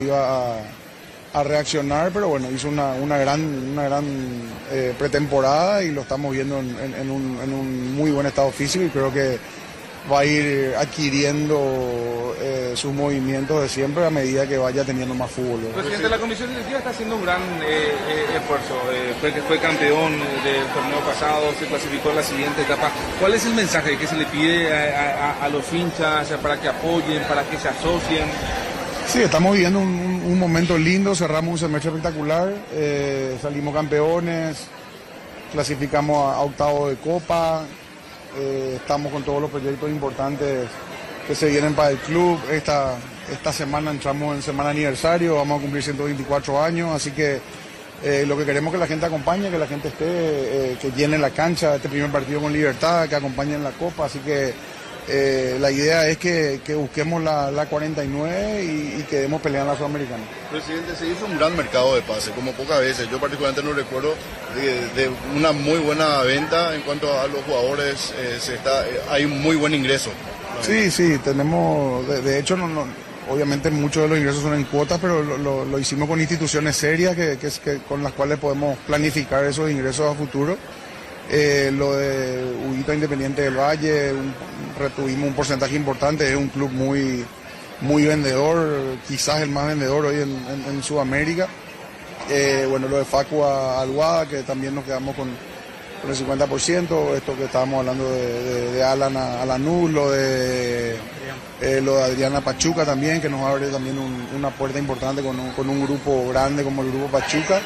iba a reaccionar, pero bueno, hizo una gran pretemporada y lo estamos viendo en un muy buen estado físico y creo que va a ir adquiriendo sus movimientos de siempre a medida que vaya teniendo más fútbol. Presidente, la comisión directiva está haciendo un gran esfuerzo. Fue campeón del torneo pasado, se clasificó en la siguiente etapa. ¿Cuál es el mensaje que se le pide a los hinchas para que apoyen, para que se asocien? Sí, estamos viviendo un momento lindo, cerramos un semestre espectacular, salimos campeones, clasificamos a octavo de Copa, estamos con todos los proyectos importantes que se vienen para el club. Esta semana entramos en semana aniversario, vamos a cumplir 124 años, así que lo que queremos es que la gente acompañe, que la gente esté, que llene la cancha, este primer partido con Libertad, que acompañe en la Copa, así que la idea es que busquemos la 49 y quedemos peleando a la Sudamericana. Presidente, se hizo un gran mercado de pases, como pocas veces. Yo particularmente no recuerdo de una muy buena venta en cuanto a los jugadores. Hay un muy buen ingreso. Sí, tenemos, de hecho, obviamente muchos de los ingresos son en cuotas, pero lo hicimos con instituciones serias con las cuales podemos planificar esos ingresos a futuro. Lo de Huguito Independiente del Valle, retuvimos un porcentaje importante, es un club muy vendedor, quizás el más vendedor hoy en Sudamérica. Bueno, lo de Facu Aluada, que también nos quedamos con el 50%, esto que estábamos hablando de Alan a Lanús, lo de Adriana Pachuca también, que nos abre también una puerta importante con un grupo grande como el Grupo Pachuca.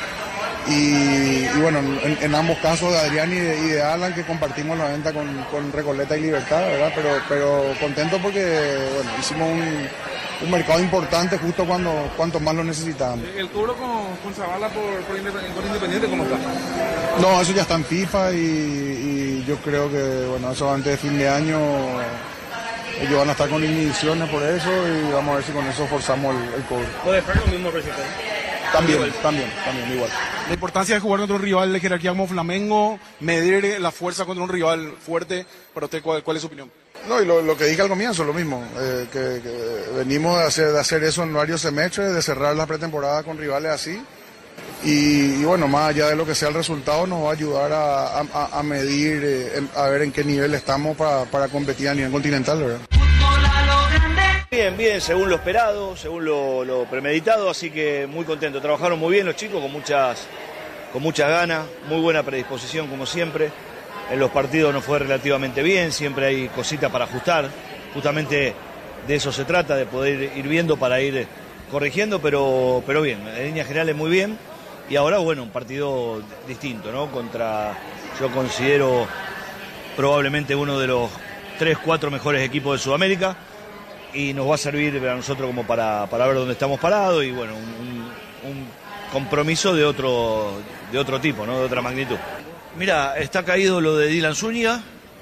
Y bueno, en ambos casos de Adrián y de Alan, que compartimos la venta con Recoleta y Libertad, ¿verdad? Pero contento porque bueno, hicimos un mercado importante justo cuanto más lo necesitábamos. ¿El cobro con Zavala por Independiente cómo está? No, eso ya está en FIFA y yo creo que bueno, eso antes de fin de año ellos van a estar con inhibiciones por eso y vamos a ver si con eso forzamos el cobro. ¿Puede estar lo mismo, presidente? También, igual. La importancia de jugar contra un rival de jerarquía como Flamengo, medir la fuerza contra un rival fuerte, para usted, ¿cuál es su opinión? No, y lo que dije al comienzo, lo mismo, que venimos de hacer eso en varios semestres, de cerrar la pretemporada con rivales así, y bueno, más allá de lo que sea el resultado, nos va a ayudar a medir, a ver en qué nivel estamos para competir a nivel continental, ¿verdad? Bien, según lo esperado, según lo premeditado, así que muy contento. Trabajaron muy bien los chicos, con muchas ganas, muy buena predisposición como siempre. En los partidos nos fue relativamente bien, siempre hay cositas para ajustar. Justamente de eso se trata, de poder ir viendo para ir corrigiendo, pero bien, en líneas generales muy bien. Y ahora, bueno, un partido distinto, ¿no? Yo considero probablemente uno de los 3-4 mejores equipos de Sudamérica. Y nos va a servir a nosotros como para ver dónde estamos parados y bueno, un compromiso de otro tipo, ¿no? De otra magnitud. Mira, está caído lo de Dylan Zúñiga,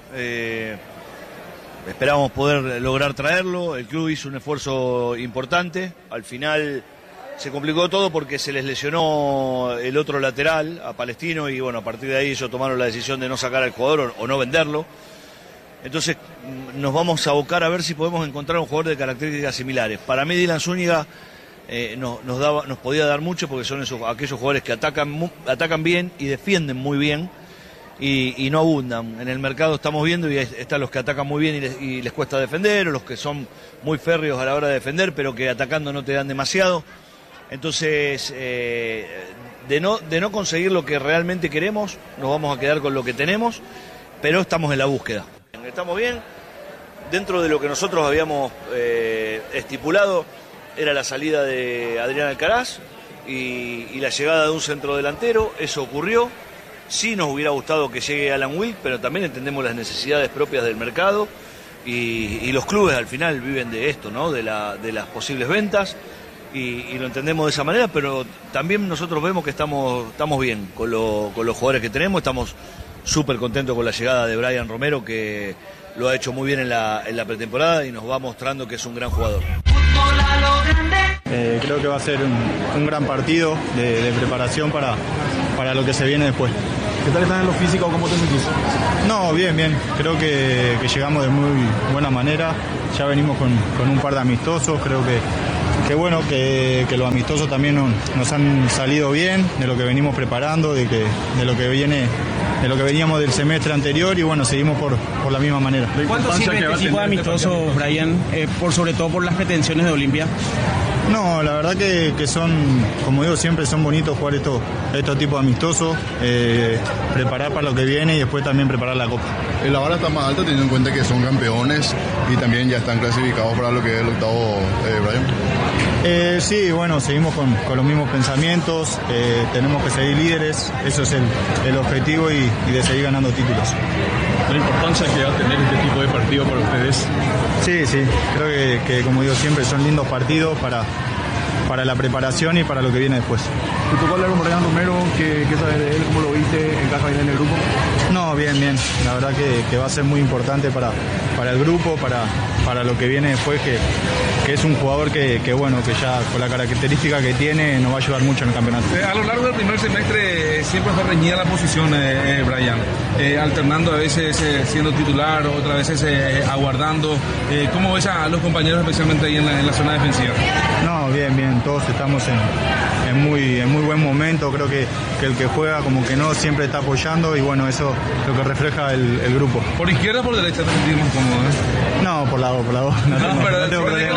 esperábamos poder lograr traerlo, el club hizo un esfuerzo importante, al final se complicó todo porque se les lesionó el otro lateral a Palestino y bueno, a partir de ahí ellos tomaron la decisión de no sacar al jugador o no venderlo. Entonces nos vamos a abocar a ver si podemos encontrar un jugador de características similares. Para mí Dylan Zúñiga nos podía dar mucho porque son aquellos jugadores que atacan bien y defienden muy bien y no abundan. En el mercado estamos viendo y están los que atacan muy bien y les cuesta defender, o los que son muy férreos a la hora de defender pero que atacando no te dan demasiado. Entonces de no conseguir lo que realmente queremos, nos vamos a quedar con lo que tenemos, pero estamos en la búsqueda. Estamos bien, dentro de lo que nosotros habíamos estipulado era la salida de Adrián Alcaraz y la llegada de un centrodelantero, eso ocurrió. Sí nos hubiera gustado que llegue Alan Wilk, pero también entendemos las necesidades propias del mercado y los clubes al final viven de esto, ¿no? De las posibles ventas y lo entendemos de esa manera, pero también nosotros vemos que estamos bien con los jugadores que tenemos, estamos súper contento con la llegada de Brian Romero, que lo ha hecho muy bien en la pretemporada y nos va mostrando que es un gran jugador. Creo que va a ser un gran partido de preparación para lo que se viene después. ¿Qué tal estás en lo físico? ¿Cómo te sentís? No, bien. Creo que llegamos de muy buena manera. Ya venimos con un par de amistosos. Creo que bueno, que los amistosos también nos han salido bien, de lo que venimos preparando, de lo que veníamos del semestre anterior, y bueno, seguimos por la misma manera. ¿Cuánto sirve este tipo de amistosos, Brian, sobre todo por las pretensiones de Olimpia? No, la verdad que son, como digo siempre, son bonitos jugar estos tipos de amistosos, preparar para lo que viene y después también preparar la Copa. La vara está más alta teniendo en cuenta que son campeones y también ya están clasificados para lo que es el octavo, Brian. Sí, bueno, seguimos con los mismos pensamientos, tenemos que seguir líderes, eso es el objetivo y de seguir ganando títulos. La importancia que va a tener este tipo de partido para ustedes. Sí, creo que como digo siempre, son lindos partidos para la preparación y para lo que viene después. ¿Te tocó hablar con Brian Romero? ¿Qué sabes de él? ¿Cómo lo viste? ¿Encaja bien en el grupo? No, bien. La verdad que va a ser muy importante para el grupo, para lo que viene después, que es un jugador que bueno, que ya con la característica que tiene nos va a ayudar mucho en el campeonato. A lo largo del primer semestre siempre fue reñida la posición, Brian, alternando a veces siendo titular, otras veces aguardando. ¿Cómo ves a los compañeros especialmente ahí en la zona defensiva? No, bien, todos estamos en muy buen momento, creo que el que juega como que no siempre está apoyando y bueno, eso es lo que refleja el grupo. ¿Por izquierda o por derecha te sentimos cómodos? No, por la voz. No tengo problema.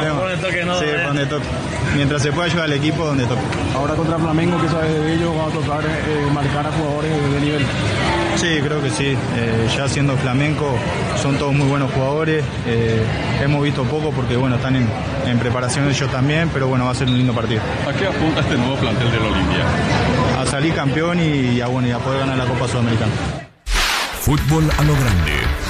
Sí, donde toque. Mientras se pueda ayudar al equipo, donde toque. Ahora contra Flamengo, ¿qué sabes de ellos? ¿Va a tocar marcar a jugadores de nivel? Sí, creo que sí. Ya siendo flamenco, son todos muy buenos jugadores. Hemos visto poco porque bueno, están en preparación ellos también, pero bueno, va a ser un lindo partido. ¿A qué apunta este nuevo plantel del Olimpia? A salir campeón y a poder ganar la Copa Sudamericana. Fútbol a lo grande.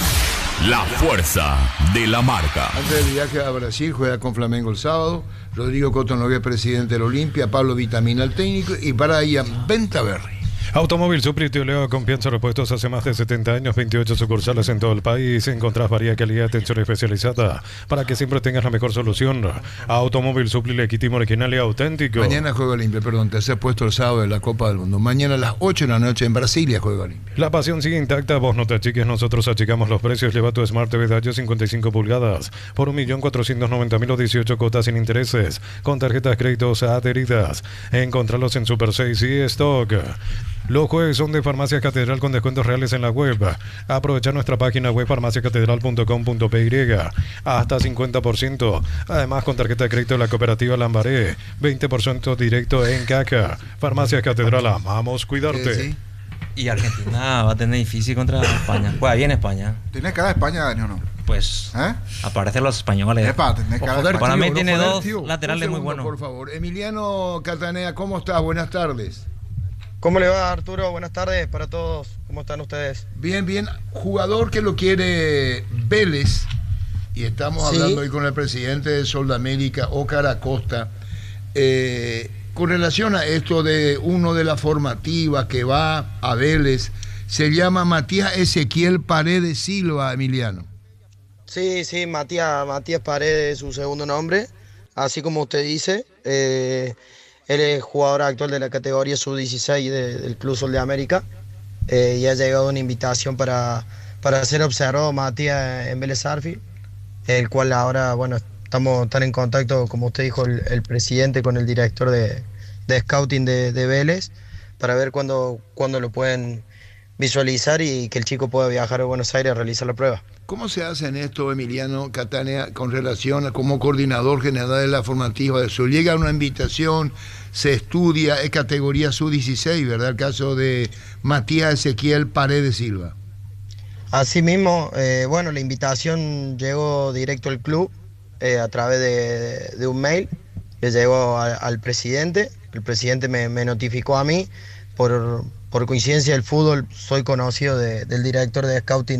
La fuerza de la marca. Antes del viaje a Brasil, juega con Flamengo el sábado. Rodrigo Cotonovia, presidente del Olimpia. Pablo Vitamina, el técnico. Y para Ian Bentaverri. Automóvil Supri Leo Confianza Repuestos hace más de 70 años, 28 sucursales en todo el país. Encontrás variedad, calidad y atención especializada para que siempre tengas la mejor solución. Automóvil Supri legítimo, original y auténtico. Mañana juega Olimpia, tercer puesto el sábado de la Copa del Mundo. Mañana a las 8 de la noche en Brasilia juega Olimpia. La pasión sigue intacta, vos no te achiques, nosotros achicamos los precios. Lleva tu Smart TV Dayo 55 pulgadas por 1.490.000 o 18 cuotas sin intereses, con tarjetas créditos adheridas. Encontralos en Super 6 y Stock. Los jueves son de Farmacia Catedral con descuentos reales en la web. Aprovecha nuestra página web farmaciacatedral.com.py hasta 50%. Además, con tarjeta de crédito de la cooperativa Lambaré, 20% directo en caja. Farmacia Catedral, amamos cuidarte. Sí. Y Argentina va a tener difícil contra España. Juega bien España. ¿Tiene cara de España, Dani, o no? Pues aparecen los españoles. Para mí tiene dos laterales muy buenos. Por favor, Emiliano Catanea, ¿cómo estás? Buenas tardes. ¿Cómo le va, Arturo? Buenas tardes para todos. ¿Cómo están ustedes? Bien. Jugador que lo quiere Vélez, y estamos hablando hoy con el presidente de Soldamérica, Óscar Acosta, con relación a esto de uno de las formativas que va a Vélez, se llama Matías Ezequiel Paredes Silva, Emiliano. Sí, Matías Paredes es su segundo nombre, así como usted dice. Él es jugador actual de la categoría sub-16 del Club Sol de América, y ha llegado una invitación para ser observado Matías en Vélez Sarsfield, el cual ahora, bueno, están en contacto, como usted dijo, el presidente con el director de scouting de Vélez, para ver cuándo lo pueden visualizar y que el chico pueda viajar a Buenos Aires a realizar la prueba. ¿Cómo se hace en esto, Emiliano Catanea, con relación a como coordinador general de la formativa de Sol? Llega una invitación, se estudia, es categoría sub-16, ¿verdad? El caso de Matías Ezequiel Paredes Silva. Así mismo, bueno, la invitación llegó directo al club a través de un mail, le llegó al presidente, el presidente me notificó a mí, por coincidencia del fútbol, soy conocido del director de scouting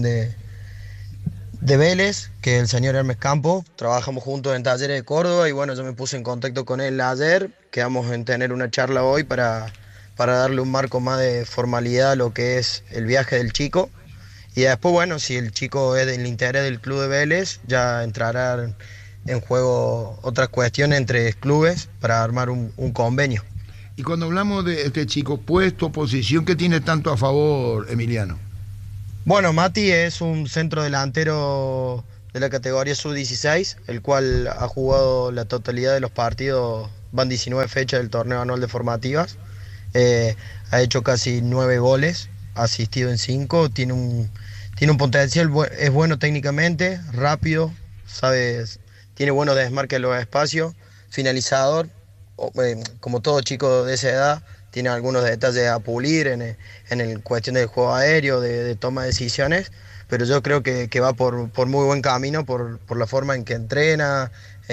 de Vélez, que es el señor Hermes Campo. Trabajamos juntos en Talleres de Córdoba y bueno, yo me puse en contacto con él ayer. Quedamos en tener una charla hoy para darle un marco más de formalidad a lo que es el viaje del chico. Y después, bueno, si el chico es del interés del club de Vélez, ya entrará en juego otras cuestiones entre clubes para armar un convenio. Y cuando hablamos de este chico, puesto, posición, ¿qué tiene tanto a favor, Emiliano? Bueno, Mati es un centro delantero de la categoría sub-16, el cual ha jugado la totalidad de los partidos, van 19 fechas del torneo anual de formativas, ha hecho casi 9 goles, ha asistido en 5, tiene un potencial, es bueno técnicamente, rápido, tiene buenos desmarques en los espacios, finalizador, como todo chico de esa edad, tiene algunos detalles a pulir en cuestión del juego aéreo, de toma de decisiones, pero yo creo que va por muy buen camino, por la forma en que entrena,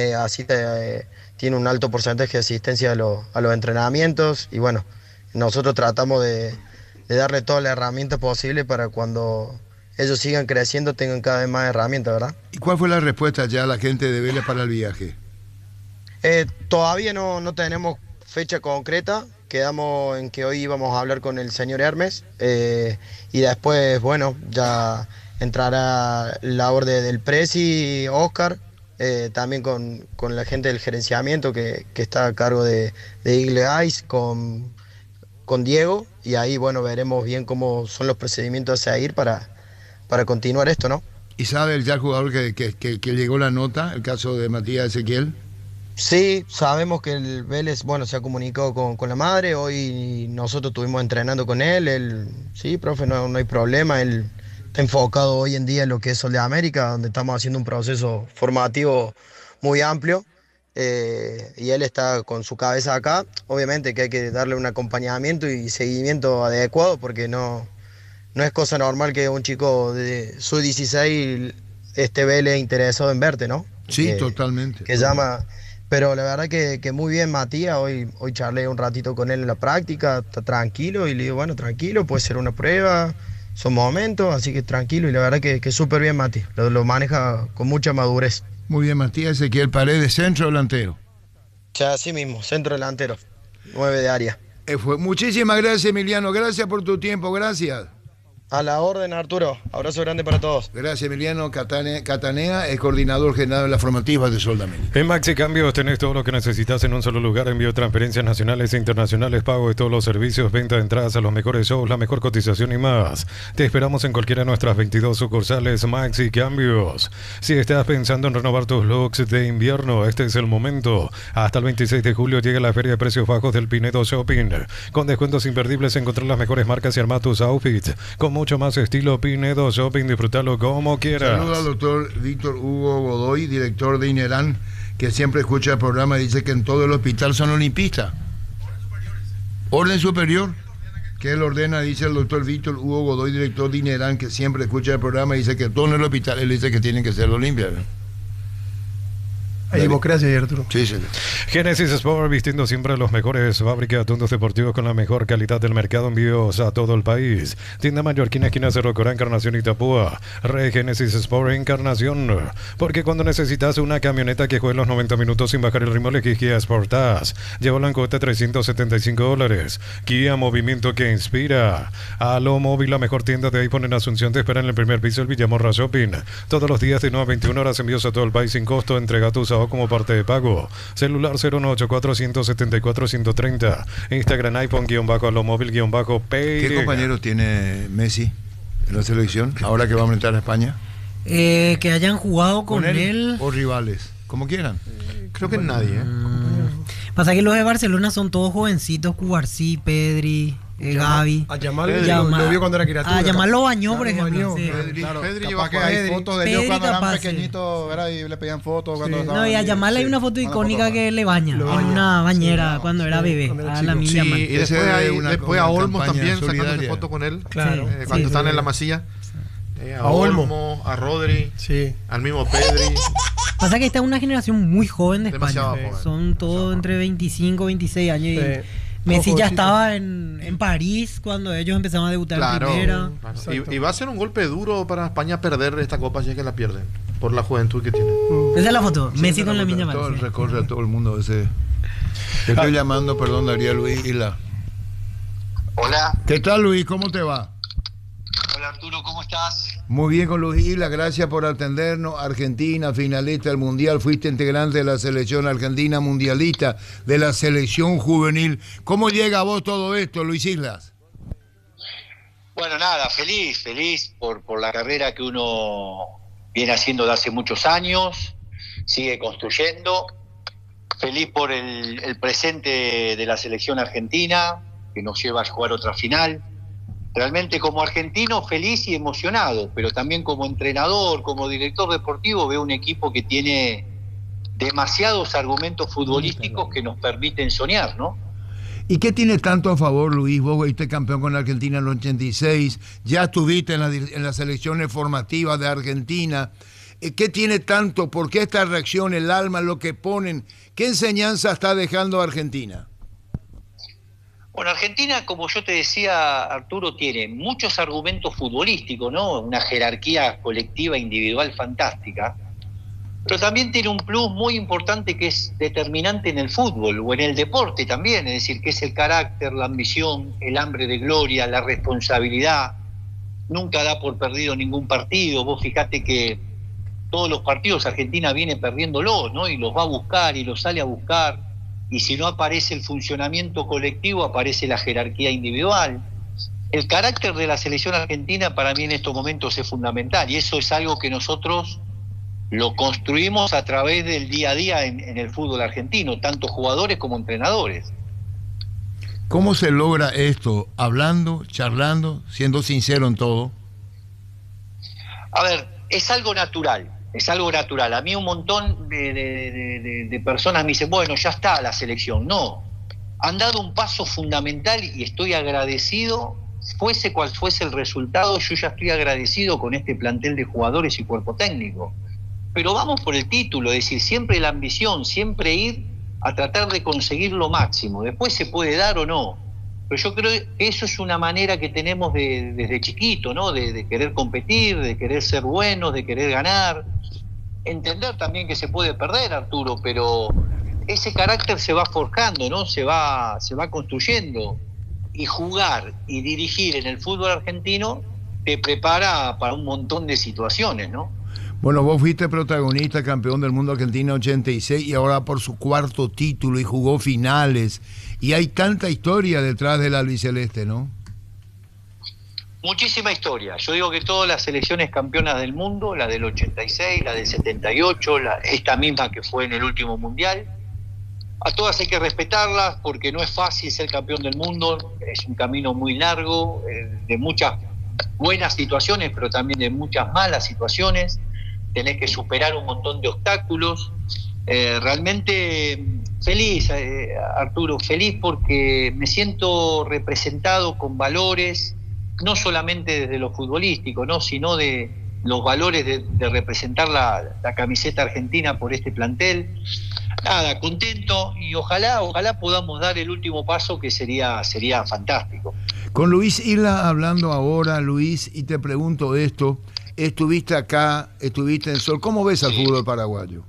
tiene un alto porcentaje de asistencia a los entrenamientos, y bueno, nosotros tratamos de darle toda la herramienta posible para cuando ellos sigan creciendo tengan cada vez más herramientas, ¿verdad? ¿Y cuál fue la respuesta ya a la gente de Vélez para el viaje? Todavía no tenemos fecha concreta, quedamos en que hoy íbamos a hablar con el señor Hermes, y después, bueno, ya entrará la orden del Presi, Oscar, también con la gente del gerenciamiento que está a cargo de Eagle Eyes, con Diego, y ahí, bueno, veremos bien cómo son los procedimientos a seguir para continuar esto, ¿no? ¿Y sabe ya el jugador que llegó la nota, el caso de Matías Ezequiel? Sí, sabemos que el Vélez, bueno, se ha comunicado con la madre, hoy nosotros estuvimos entrenando con él, sí, profe, no hay problema, él está enfocado hoy en día en lo que es Sol de América, donde estamos haciendo un proceso formativo muy amplio, y él está con su cabeza acá, obviamente que hay que darle un acompañamiento y seguimiento adecuado, porque no es cosa normal que un chico de sub-16 esté Vélez interesado en verte, ¿no? Sí, totalmente. Que llama... Pero la verdad que muy bien Matías, hoy charlé un ratito con él en la práctica, está tranquilo, y le digo, bueno, tranquilo, puede ser una prueba, son momentos, así que tranquilo, y la verdad que súper bien Mati, lo maneja con mucha madurez. Muy bien, Matías Ezequiel Paredes, centro delantero. Ya, así mismo, centro delantero, 9 de área. Muchísimas gracias, Emiliano, gracias por tu tiempo, gracias. A la orden, Arturo. Abrazo grande para todos. Gracias, Emiliano Catanea, el coordinador general de las formativas de Sol de América. En Maxi Cambios tenés todo lo que necesitas en un solo lugar. Envío, transferencias nacionales e internacionales, pago de todos los servicios, venta de entradas a los mejores shows, la mejor cotización y más. Te esperamos en cualquiera de nuestras 22 sucursales Maxi Cambios. Si estás pensando en renovar tus looks de invierno, este es el momento. Hasta el 26 de julio llega la feria de precios bajos del Pinedo Shopping. Con descuentos imperdibles, encontrar las mejores marcas y armar tus outfits. Con mucho más estilo Pinedo Shopping, disfrutarlo como quieras. Saludos al doctor Víctor Hugo Godoy, director de INERAN, que siempre escucha el programa y dice que en todo el hospital son olimpistas. Orden superior, que él ordena, dice el doctor Víctor Hugo Godoy, director de INERAN, que siempre escucha el programa y dice que todo en el hospital, él dice que tienen que ser olimpias. Hay democracia, Arturo. Sí, señor. Genesis Sport, vistiendo siempre los mejores fábricas de atuendos deportivos con la mejor calidad del mercado, envíos a todo el país. Tienda Mallorquina, esquina Cerro Corá, Encarnación y Tapúa. Red Genesis Sport, Encarnación. Porque cuando necesitas una camioneta que juegue los 90 minutos sin bajar el ritmo, elegís Kia Sportage. Llévalo en cuota $375. Kia, movimiento que inspira. Alo Móvil, la mejor tienda de iPhone en Asunción, te espera en el primer piso del Villamorra Shopping. Todos los días de 9 a 21 horas, envíos a todo el país sin costo. Entrega tus como parte de pago. Celular 0984-174-130. Instagram iPhone-alomóvil-Pay. ¿Qué compañero tiene Messi en la selección ahora que va a entrar a España? Que hayan jugado con él o rivales, como quieran. Creo que nadie. Pasa que los de Barcelona son todos jovencitos, Cubarsí, Pedri, Gavi. A Yamal lo vio cuando era criatura. A Yamal lo bañó, por ejemplo. Pedri lleva que hay fotos de ellos cuando eran pequeñitos, ¿verdad? Y le pedían fotos cuando estaban. No, y a Yamal hay una foto icónica que le baña en una bañera cuando era bebé. A la sí, y después a Olmos también sacándose fotos con él. Claro. Cuando están en la Masía. A Olmo, a Rodri, al mismo Pedri. Pasa que esta es una generación muy joven de España. Son todos entre 25 y 26 años. Y Messi ya estaba en París cuando ellos empezaron a debutar en primera. Y va a ser un golpe duro para España perder esta copa si es que la pierden, por la juventud que tiene. Esa es la foto, Messi con la niña. Todo recorre a todo el mundo ese. Te estoy llamando, perdón, Daría Luis Isla. Hola. ¿Qué tal, Luis? ¿Cómo te va? Hola, Arturo, ¿cómo estás? Muy bien con Luis Isla, gracias por atendernos. Argentina, finalista del Mundial, fuiste integrante de la selección argentina mundialista, de la selección juvenil. ¿Cómo llega a vos todo esto, Luis Islas? Bueno, nada, feliz por la carrera que uno viene haciendo de hace muchos años, sigue construyendo. Feliz por el presente de la selección argentina, que nos lleva a jugar otra final. Realmente como argentino feliz y emocionado, pero también como entrenador, como director deportivo, veo un equipo que tiene demasiados argumentos futbolísticos que nos permiten soñar, ¿no? ¿Y qué tiene tanto a favor, Luis? Vos fuiste campeón con Argentina en el 86, ya estuviste en las selecciones formativas de Argentina. ¿Qué tiene tanto? ¿Por qué esta reacción, el alma, lo que ponen? ¿Qué enseñanza está dejando Argentina? Bueno, Argentina, como yo te decía, Arturo, tiene muchos argumentos futbolísticos, ¿no? Una jerarquía colectiva, individual fantástica, pero también tiene un plus muy importante que es determinante en el fútbol o en el deporte también, es decir, que es el carácter, la ambición, el hambre de gloria, la responsabilidad. Nunca da por perdido ningún partido. Vos fijate que todos los partidos Argentina viene perdiéndolos, ¿no? Y los va a buscar y los sale a buscar. Y si no aparece el funcionamiento colectivo, aparece la jerarquía individual. El carácter de la selección argentina para mí en estos momentos es fundamental, y eso es algo que nosotros lo construimos a través del día a día en el fútbol argentino, tanto jugadores como entrenadores. ¿Cómo se logra esto? ¿Hablando, charlando, siendo sincero en todo? A ver, es algo natural. Es algo natural. A mí un montón de personas me dicen, bueno, ya está la selección. No, han dado un paso fundamental y estoy agradecido, fuese cual fuese el resultado, yo ya estoy agradecido con este plantel de jugadores y cuerpo técnico. Pero vamos por el título, es decir, siempre la ambición, siempre ir a tratar de conseguir lo máximo. Después se puede dar o no. Pero yo creo que eso es una manera que tenemos desde chiquito, ¿no? De querer competir, de querer ser buenos, de querer ganar. Entender también que se puede perder, Arturo, pero ese carácter se va forjando, ¿no? Se va construyendo. Y jugar y dirigir en el fútbol argentino te prepara para un montón de situaciones, ¿no? Bueno, vos fuiste protagonista, campeón del mundo Argentina 86 y ahora por su cuarto título y jugó finales. Y hay tanta historia detrás del albiceleste, ¿no? Muchísima historia. Yo digo que todas las selecciones campeonas del mundo, la del 86, la del 78, esta misma que fue en el último mundial, a todas hay que respetarlas porque no es fácil ser campeón del mundo, es un camino muy largo, de muchas buenas situaciones, pero también de muchas malas situaciones. Tenés que superar un montón de obstáculos. Realmente feliz, Arturo, feliz porque me siento representado con valores, no solamente desde lo futbolístico, ¿no? Sino de los valores de representar la camiseta argentina por este plantel. Nada, contento y ojalá podamos dar el último paso que sería fantástico. Con Luis Isla hablando ahora, Luis, y te pregunto esto, estuviste acá, estuviste en Sol, ¿cómo ves al fútbol paraguayo?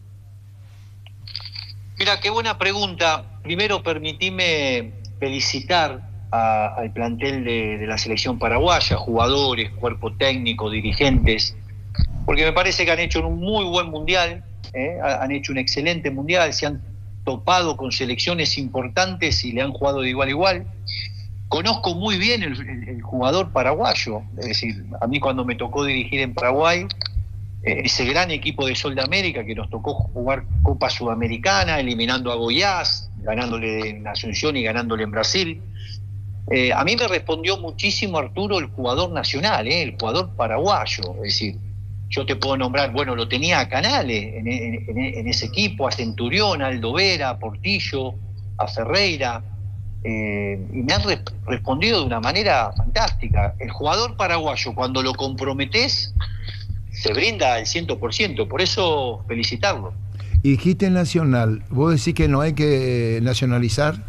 Mira, qué buena pregunta. Primero permitime felicitar al plantel de la selección paraguaya, jugadores, cuerpo técnico, dirigentes, porque me parece que han hecho un muy buen mundial, han hecho un excelente mundial, se han topado con selecciones importantes y le han jugado de igual a igual. Conozco muy bien el jugador paraguayo, es decir, a mí cuando me tocó dirigir en Paraguay, ese gran equipo de Sol de América que nos tocó jugar Copa Sudamericana, eliminando a Goiás, ganándole en Asunción y ganándole en Brasil. A mí me respondió muchísimo, Arturo, el jugador nacional, el jugador paraguayo. Es decir, yo te puedo nombrar, bueno, lo tenía a Canales en ese equipo, a Centurión, a Aldo Vera, a Portillo, a Ferreira, y me han respondido de una manera fantástica. El jugador paraguayo, cuando lo comprometés, se brinda al 100%, por eso felicitarlo. Y dijiste nacional, ¿vos decís que no hay que nacionalizar?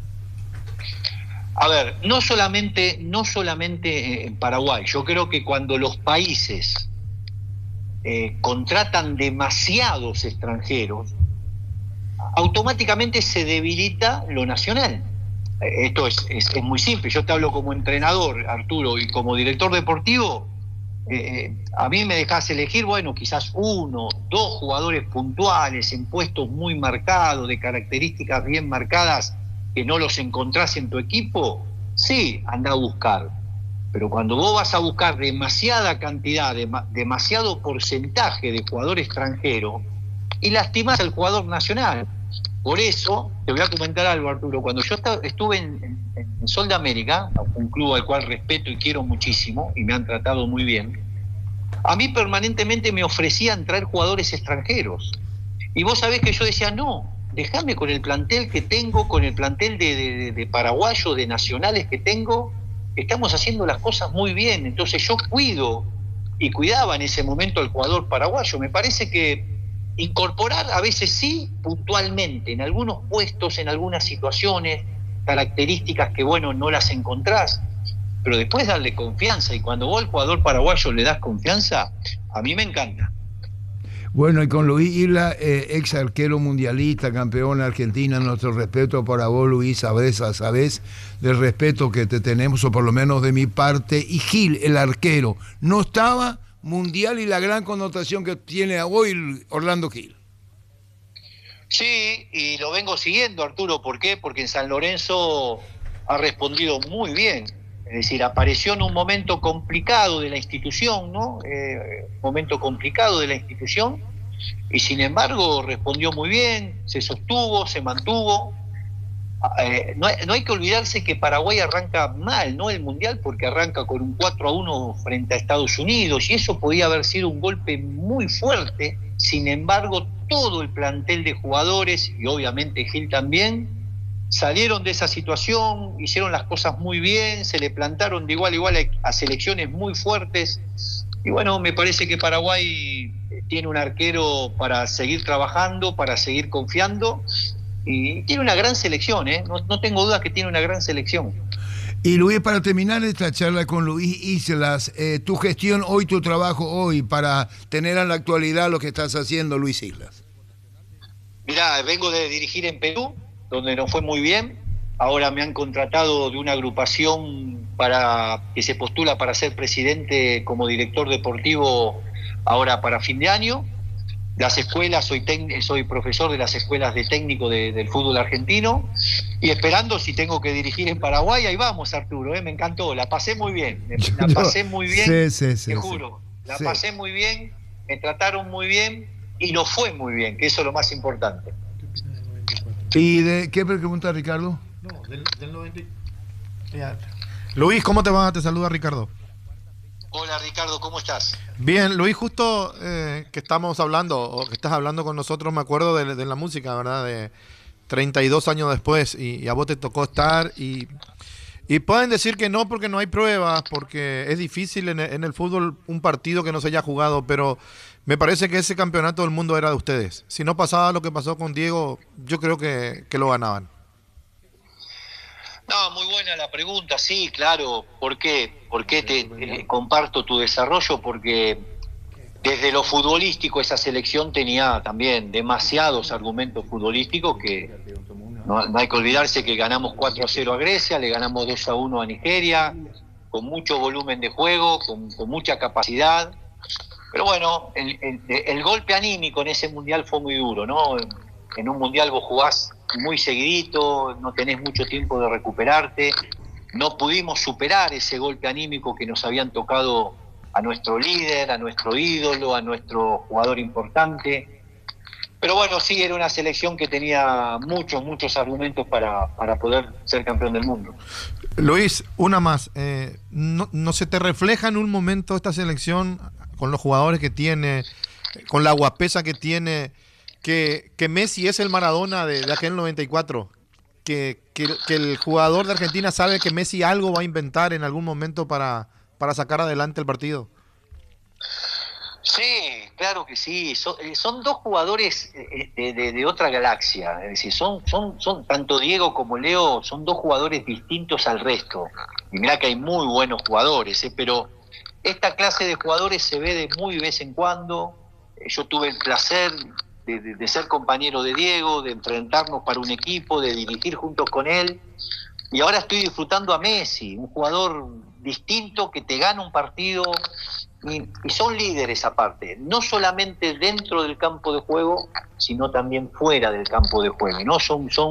A ver, no solamente en Paraguay. Yo creo que cuando los países contratan demasiados extranjeros, automáticamente se debilita lo nacional. Esto es muy simple. Yo te hablo como entrenador, Arturo, y como director deportivo. A mí me dejás elegir, bueno, quizás 1, 2 jugadores puntuales en puestos muy marcados, de características bien marcadas, que no los encontrás en tu equipo. Sí, anda a buscar. Pero cuando vos vas a buscar demasiada cantidad, demasiado porcentaje de jugador extranjero, y lastimás al jugador nacional. Por eso, te voy a comentar algo, Arturo. Cuando yo estuve en Sol de América, un club al cual respeto y quiero muchísimo, y me han tratado muy bien, a mí permanentemente me ofrecían traer jugadores extranjeros. Y vos sabés que yo decía, no, déjame con el plantel que tengo, con el plantel de paraguayos, de nacionales que tengo, estamos haciendo las cosas muy bien. Entonces yo cuido y cuidaba en ese momento al jugador paraguayo. Me parece que incorporar a veces sí, puntualmente, en algunos puestos, en algunas situaciones, características que, bueno, no las encontrás, pero después darle confianza. Y cuando vos al jugador paraguayo le das confianza, a mí me encanta. Bueno, y con Luis Isla, ex arquero mundialista, campeón argentina, nuestro respeto para vos, Luis, sabés del respeto que te tenemos, o por lo menos de mi parte. Y Gil, el arquero, no estaba mundial y la gran connotación que tiene hoy Orlando Gil. Sí, y lo vengo siguiendo, Arturo. ¿Por qué? Porque en San Lorenzo ha respondido muy bien. Es decir, apareció en un momento complicado de la institución, ¿no? Momento complicado de la institución, y sin embargo respondió muy bien, se sostuvo, se mantuvo. No hay que olvidarse que Paraguay arranca mal, ¿no? El Mundial, porque arranca con un 4-1 frente a Estados Unidos, y eso podía haber sido un golpe muy fuerte. Sin embargo, todo el plantel de jugadores, y obviamente Gil también, salieron de esa situación, hicieron las cosas muy bien, se le plantaron de igual a igual a selecciones muy fuertes. Y bueno, me parece que Paraguay tiene un arquero para seguir trabajando, para seguir confiando, y tiene una gran selección, ¿eh? No tengo dudas que tiene una gran selección. Y Luis, para terminar esta charla con Luis Islas, tu gestión hoy, tu trabajo hoy, para tener en la actualidad lo que estás haciendo, Luis Islas. Mirá, vengo de dirigir en Perú, donde nos fue muy bien. Ahora me han contratado de una agrupación que se postula para ser presidente como director deportivo ahora para fin de año. Las escuelas, soy profesor de las escuelas de técnico del fútbol argentino, y esperando si tengo que dirigir en Paraguay. Ahí vamos, Arturo, me encantó, la pasé muy bien, la pasé muy bien, te juro, la pasé muy bien, me trataron muy bien y nos fue muy bien, que eso es lo más importante. ¿Y de qué pregunta, Ricardo? No, del 90. Luis, ¿cómo te va? Te saluda Ricardo. Hola Ricardo, ¿cómo estás? Bien, Luis, justo que estamos hablando, o que estás hablando con nosotros, me acuerdo de la música, ¿verdad? De 32 años después, y a vos te tocó estar, y pueden decir que no porque no hay pruebas, porque es difícil en el fútbol un partido que no se haya jugado, pero me parece que ese campeonato del mundo era de ustedes. Si no pasaba lo que pasó con Diego, yo creo que lo ganaban. No, muy buena la pregunta, sí, claro. ¿Por qué? Porque te comparto tu desarrollo, porque desde lo futbolístico esa selección tenía también demasiados argumentos futbolísticos que no hay que olvidarse que ganamos 4-0 a Grecia, le ganamos 2-1 a Nigeria, con mucho volumen de juego, con mucha capacidad. Pero bueno, el golpe anímico en ese mundial fue muy duro, ¿no? En un mundial vos jugás muy seguidito, no tenés mucho tiempo de recuperarte, no pudimos superar ese golpe anímico que nos habían tocado a nuestro líder, a nuestro ídolo, a nuestro jugador importante. Pero bueno, sí, era una selección que tenía muchos argumentos para poder ser campeón del mundo. Luis, una más. ¿No se te refleja en un momento esta selección, con los jugadores que tiene, con la guapesa que tiene, que Messi es el Maradona de aquel 94? Que el jugador de Argentina sabe que Messi algo va a inventar en algún momento para sacar adelante el partido. Sí, claro que sí. Son dos jugadores de otra galaxia. Es decir, son tanto Diego como Leo, son dos jugadores distintos al resto. Y mirá que hay muy buenos jugadores, pero esta clase de jugadores se ve de muy vez en cuando. Yo tuve el placer de ser compañero de Diego, de enfrentarnos para un equipo, de dirigir juntos con él. Y ahora estoy disfrutando a Messi, un jugador distinto que te gana un partido, y son líderes aparte, no solamente dentro del campo de juego, sino también fuera del campo de juego, ¿no? Son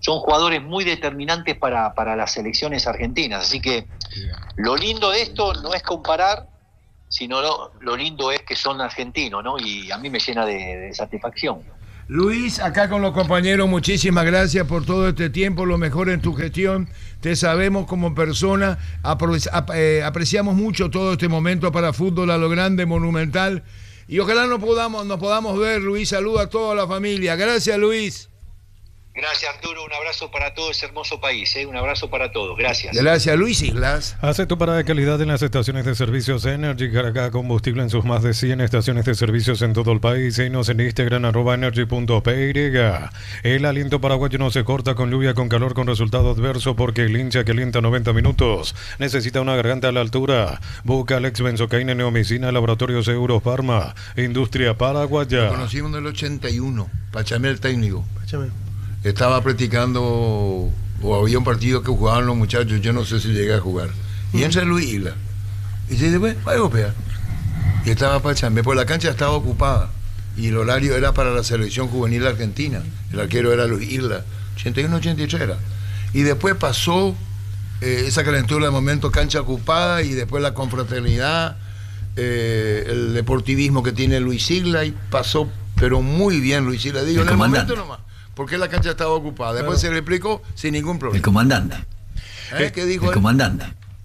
son jugadores muy determinantes para las selecciones argentinas. Así que lo lindo de esto no es comparar, sino lo lindo es que son argentinos, ¿no? Y a mí me llena de satisfacción. Luis, acá con los compañeros, muchísimas gracias por todo este tiempo, lo mejor en tu gestión. Te sabemos como persona, apreciamos mucho todo este momento para Fútbol a lo Grande, Monumental. Y ojalá nos podamos ver, Luis. Saluda a toda la familia. Gracias, Luis. Gracias, Arturo. Un abrazo para todo ese hermoso país. Un abrazo para todos. Gracias. Gracias, Luis Islas. Hace tu parada de calidad en las estaciones de servicios Energy. Carga combustible en sus más de 100 estaciones de servicios en todo el país. Síguenos en Instagram, @energy.py. El aliento paraguayo no se corta con lluvia, con calor, con resultado adverso, porque el hincha que alienta 90 minutos necesita una garganta a la altura. Busca Alex Benzocaína, Neomicina, Laboratorios Seguros Parma, Industria Paraguaya. Lo conocimos en el 81, Pachamé el técnico. Estaba practicando, o había un partido que jugaban los muchachos, yo no sé si llegué a jugar. Y entra Luis Isla. Y dice, bueno, va a golpear. Y estaba Pachamé, pues la cancha estaba ocupada. Y el horario era para la selección juvenil argentina. El arquero era Luis Isla, 81-83 era. Y después pasó esa calentura de momento, cancha ocupada, y después la confraternidad, el deportivismo que tiene Luis Isla, y pasó, pero muy bien Luis Isla. Digo, en el momento nomás. Porque la cancha estaba ocupada. Después se le explicó sin ningún problema. El comandante. ¿Qué dijo el comandante?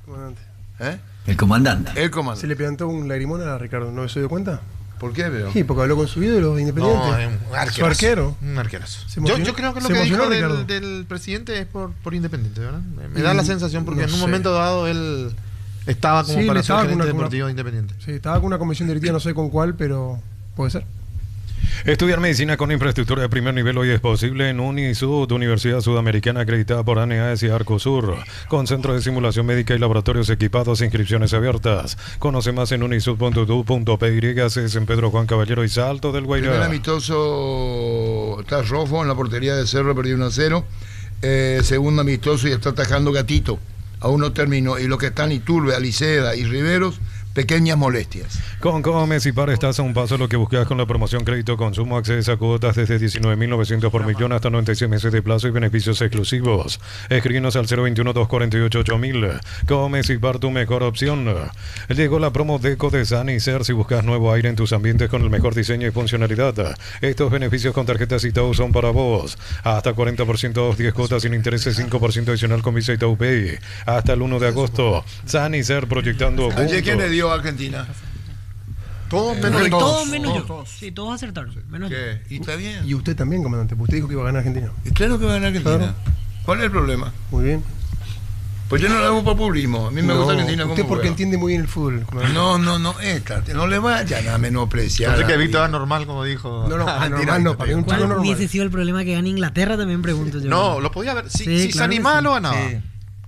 El comandante. El comandante. Se le plantó un lagrimón a Ricardo, ¿no se dio cuenta? ¿Por qué, veo? Sí, porque habló con su ídolo de Independiente. No, su arquero. Un arquerazo. Yo creo que lo que dijo del presidente es por Independiente, ¿verdad? Me da la sensación porque en un momento dado él estaba como para ser gerente deportivo de Independiente. Sí, estaba con una comisión directiva, no sé con cuál, pero puede ser. Estudiar medicina con infraestructura de primer nivel hoy es posible en Unisud, Universidad Sudamericana acreditada por ANEAES y Arcosur, con centro de simulación médica y laboratorios equipados, inscripciones abiertas. Conoce más en unisud.edu.py, es en Pedro Juan Caballero y Salto del Guairá. Primer amistoso, está Rofo en la portería de Cerro, perdió 1-0. Segundo amistoso y está atajando Gatito. Aún no terminó. Y lo que están Iturbe, Aliceda y Riveros, pequeñas molestias. Con Comes y Par estás a un paso de lo que buscas con la promoción Crédito Consumo. Accedes a cuotas desde 19.900 por millón hasta 96 meses de plazo y beneficios exclusivos. Escríbenos al 021-248-8000. Comes y Par, tu mejor opción. Llegó la promo Deco de Sanicer. Si buscas nuevo aire en tus ambientes con el mejor diseño y funcionalidad, estos beneficios con tarjetas Itaú son para vos. Hasta 40% 10 cuotas sin intereses, 5% adicional con Visa Itaú Pay. Hasta el 1 de agosto. Sanicer, proyectando juntos. ¿Quién le dio a Argentina? Todos menos yo. Todos. Sí, todos acertaron. Menos ¿Qué? ¿Y está bien? Y usted también, comandante. Usted dijo que iba a ganar Argentina. Y claro que va a ganar Argentina. Claro. ¿Cuál es el problema? Muy bien. Pues yo no lo hago por populismo. A mí me gusta Argentina como usted porque entiende muy bien el fútbol. No le vayan a menospreciar. Pensé que Víctor era normal, como dijo. No, anormal no. Para un chico normal. Hubiese sido el problema que gane Inglaterra, también pregunto yo. No, lo podía ver. Si se animaba, lo ganaba. Sí.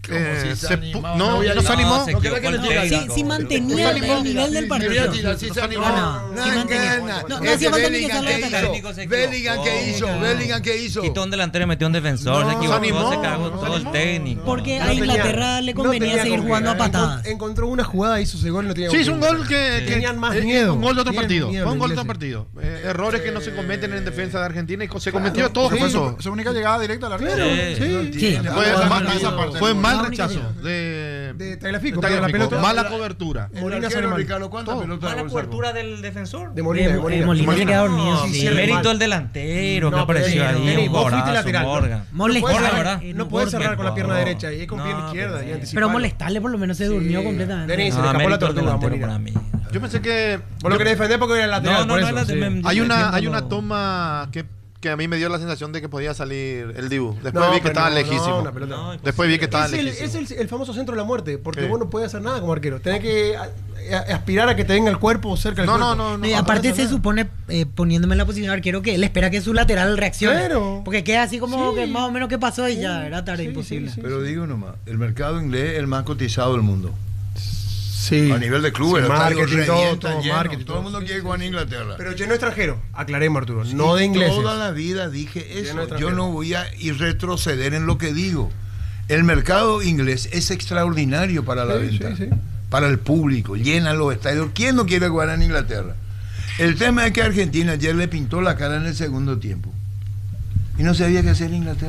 No se animó. Si mantenía el nivel del partido. Si se animó. No hacía falta ni que salga a atacar. Bellingham, ¿qué hizo? Quitó un delantero y metió un defensor. Se equivocó, se cagó todo el técnico. Porque a Inglaterra le convenía seguir jugando a patadas. Encontró una jugada, hizo ese gol, no tenía. Sí, hizo un gol que tenían más miedo. Un gol de otro partido. Fue un gol de otro partido. Errores que no se cometen en defensa de Argentina y se cometió todo. Su única llegada directa a la red. Sí. Fue mal rechazo de Tagliafico, mala cobertura. Molina mala cobertura del defensor. De Molina se queda dormido. Mérito el delantero que apareció ahí. Vos fuiste lateral. Molestar. No puedes cerrar con la pierna derecha y es con pierna izquierda. Pero molestarle, por lo menos se durmió completamente. Denis, se le escapó la tortuga para mí. Yo pensé que vos lo querés defender porque era el lateral. Hay una toma que a mí me dio la sensación de que podía salir el Dibu. Después vi que estaba lejísimo. Después vi que estaba lejísimo. Es el famoso centro de la muerte, porque vos no puedes hacer nada como arquero. Tenés que aspirar a que te venga el cuerpo cerca del cuerpo. No. Aparte se supone, poniéndome en la posición de arquero, que él espera que su lateral reaccione. Claro. Porque queda así como que más o menos qué pasó y ya era tarde, imposible. Pero digo nomás, el mercado inglés es el más cotizado del mundo. Sí. A nivel de clubes, marketing, todo el mundo quiere jugar en Inglaterra. Pero lleno extranjero, aclaremos, Arturo, no de ingleses. Toda la vida dije eso. Yo no voy a ir retroceder en lo que digo. El mercado inglés es extraordinario para la venta, para el público, llena los estadios. ¿Quién no quiere jugar en Inglaterra? El tema es que Argentina ayer le pintó la cara en el segundo tiempo y no sabía qué hacer en Inglaterra.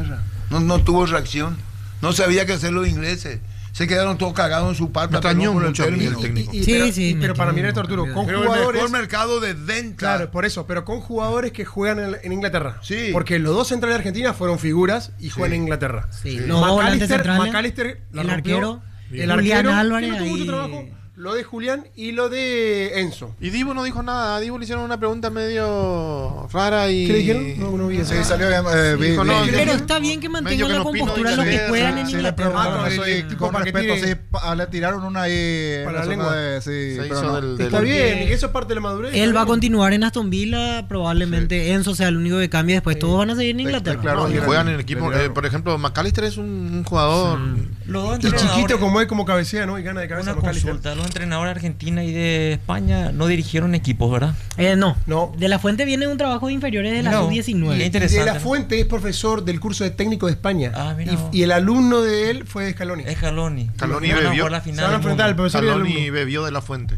No tuvo reacción. No sabía qué hacer los ingleses. Se quedaron todos cagados en su parte. Extrañó mucho el técnico. Pero para mirar esto, Arturo, con jugadores... el mejor mercado de venta. Claro, por eso, pero con jugadores que juegan en Inglaterra. Sí. Porque los dos centrales de Argentina fueron figuras y juegan en Inglaterra. Sí. Los dos volantes centrales, McAllister, el arquero, Julián Álvarez. Que no tuvo mucho trabajo. Lo de Julián y lo de Enzo. Y Dibu no dijo nada. A Dibu le hicieron una pregunta medio rara y... ¿Qué le dijeron? No vi eso. Sí, salió dijo, no, pero está bien que mantengan la compostura los que juegan en Inglaterra. Le tiraron una ahí para la lengua. Está bien, y eso es parte de la madurez. Él va a continuar en Aston Villa, probablemente Enzo sea el único que cambie, después todos van a seguir en Inglaterra. Claro, y juegan en el equipo. Por ejemplo, McAllister es un jugador... Y chiquito como es, como cabecea, ¿no? Y gana de cabeza. Una consulta, los entrenadores de Argentina y de España no dirigieron equipos, ¿verdad? No. De la Fuente viene un trabajo de inferiores de la sub-19. De la Fuente es profesor del curso de técnico de España. Y el alumno de él fue Scaloni. Scaloni bebió. Se van a enfrentar al profesor y al alumno. Scaloni bebió de la Fuente.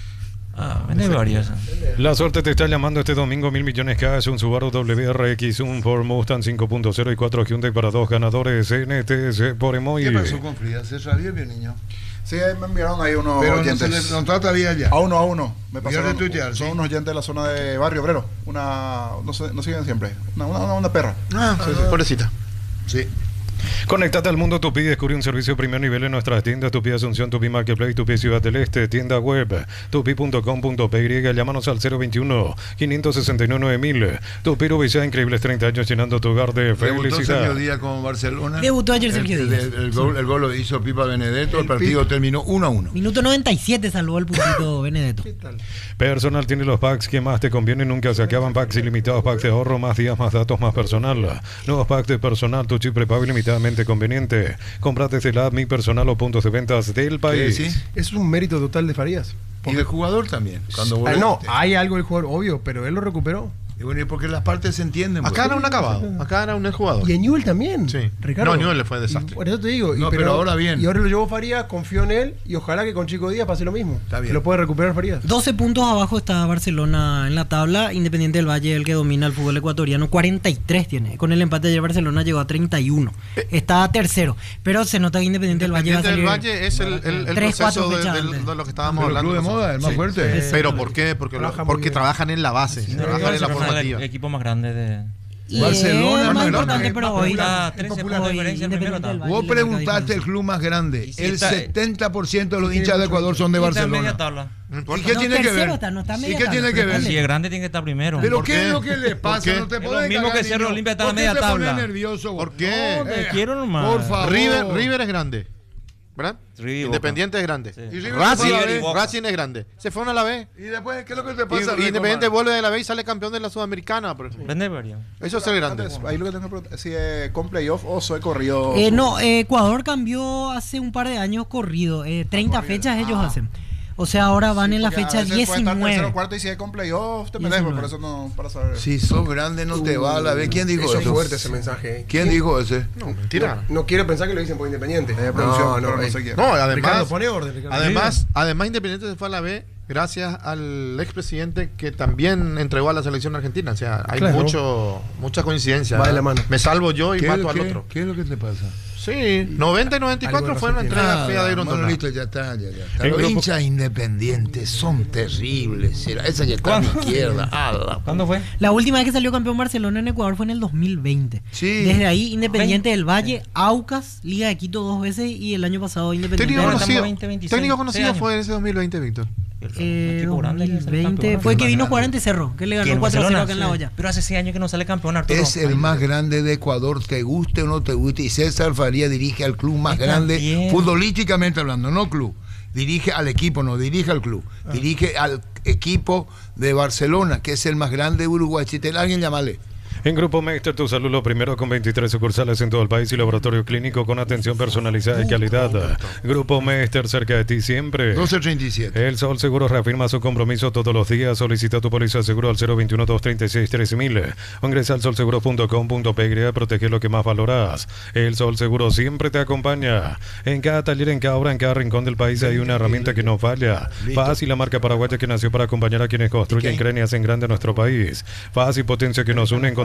La suerte te está llamando este domingo. 1.000 millones cash, un Subaru WRX, un Ford Mustang 5.0 y 4 Hyundai para 2 ganadores. NTC por Emoy. ¿Qué pasó con Frida? ¿Se sabía bien, niño? Sí, me enviaron ahí unos pero oyentes. no trata bien ya. A uno. Me pasaron. Son unos oyentes de la zona de Barrio Obrero. No siguen siempre. Una perra. Pobrecita. Sí. Conéctate al mundo Tupi, descubre un servicio de primer nivel en nuestras tiendas Tupi Asunción, Tupi Marketplace, Tupi Ciudad del Este, tienda web tupi.com.py, llámanos al 021-569-9000. Tupi Ubicada, increíbles 30 años llenando tu hogar de felicidad. Debutó Sergio Díaz con Barcelona. Debutó ayer Sergio Díaz. El gol lo hizo Pipa Benedetto, el partido terminó 1-1. Minuto 97 salvó el puntito Benedetto. ¿Qué tal? Personal tiene los packs que más te convienen, nunca se acaban. Packs ilimitados, packs de ahorro, más días, más datos, más personal. Nuevos packs de personal, tu chip prepago ilimitadamente conveniente. Compra desde la app Mi Personal o puntos de ventas del país. Sí. Eso es un mérito total de Farías. Y del jugador también. Hay algo del jugador, obvio, pero él lo recuperó. Y bueno, porque las partes se entienden. Acá era un acabado. Acá era un jugador. Y a Newell también. Sí. Ricardo. No, Newell le fue desastre. Por eso te digo. Pero ahora bien. Y ahora lo llevó Farías, confió en él y ojalá que con Chico Díaz pase lo mismo. Está bien. Que lo puede recuperar Farías. 12 puntos abajo está Barcelona en la tabla. Independiente del Valle, el que domina el fútbol ecuatoriano, 43 tiene. Con el empate de ayer Barcelona llegó a 31. Está tercero. Pero se nota que Independiente del Valle va a salir. Independiente del Valle es el proceso de lo que estábamos hablando. El club de moda, el más fuerte. Pero ¿por qué? Porque trabajan en la base. Trabajan en la formativa. El equipo más grande de Barcelona, más importante, pero hoy está 13 puntos de diferencia en primero. Vos preguntaste el club más grande. El 70% de los hinchas de Ecuador son de Barcelona. ¿Y qué tiene que ver? ¿Y qué tiene que ver? Si es grande tiene que estar primero. ¿Pero qué es lo que le pasa? No te es lo mismo que Cerro Olimpia está en la media tabla. ¿Por qué te pones nervioso? ¿Por qué? Te quiero nomás. Por favor. River es grande, ¿verdad? Independiente es grande. Sí. Racing es grande. Se fueron a la B. ¿Y después qué es lo que te pasa? Y Independiente vuelve de la B y sale campeón de la Sudamericana, por ejemplo. Eso es ser grande. Ahí lo que tengo que preguntar si es con playoff o soy corrido. No, Ecuador cambió hace un par de años corrido. 30 fechas ellos hacen. O sea, ahora van en la fecha 19. Tercero, cuarto, y si hay con playoff, te metes, por eso no, para saber. Si sos grande, no te va a la vez. ¿Quién dijo eso? Es fuerte ese mensaje. ¿Quién dijo ese? No, mentira. No quiero pensar que lo dicen por Independiente. Además, Ricardo, pone orden, Ricardo. Además, Independiente se fue a la B gracias al expresidente que también entregó a la selección argentina. O sea, hay mucha coincidencia. Va de la mano. Me salvo yo y mato al otro. ¿Qué es lo que te pasa? Sí, 90 y 94 fue una entrega fea de Iron listo, ya está. Los hinchas independientes son terribles. Esa ya está a la izquierda. ¿Cuándo fue? La última vez que salió campeón Barcelona en Ecuador fue en el 2020. Sí. Desde ahí, Independiente del Valle, Aucas, Liga de Quito 2 veces y el año pasado Independiente del Técnico conocido fue en ese 2020, Víctor. 2020 fue que vino a jugar ante Cerro, que le ganó 4-0 acá en la olla. Pero hace 6 años que no sale campeón, Arturo. Es el más grande de Ecuador, te guste o no te guste. Y César Faría dirige al club más grande, futbolísticamente hablando, no club. Dirige al equipo, no dirige al club. Dirige al equipo de Barcelona, que es el más grande de Uruguay. Si te alguien llamale. En Grupo Meister, tu salud lo primero, con 23 sucursales en todo el país y laboratorio clínico con atención personalizada y calidad. Grupo Meister, cerca de ti siempre. 1237. El Sol Seguro reafirma su compromiso todos los días. Solicita tu póliza de seguro al 021-236-3000 o ingresa al solseguro.com.py a proteger lo que más valoras. El Sol Seguro siempre te acompaña. En cada taller, en cada obra, en cada rincón del país hay una herramienta que no falla. Fácil, la marca paraguaya que nació para acompañar a quienes construyen, creen y hacen grande nuestro país. Fácil, potencia que nos une. Encontramos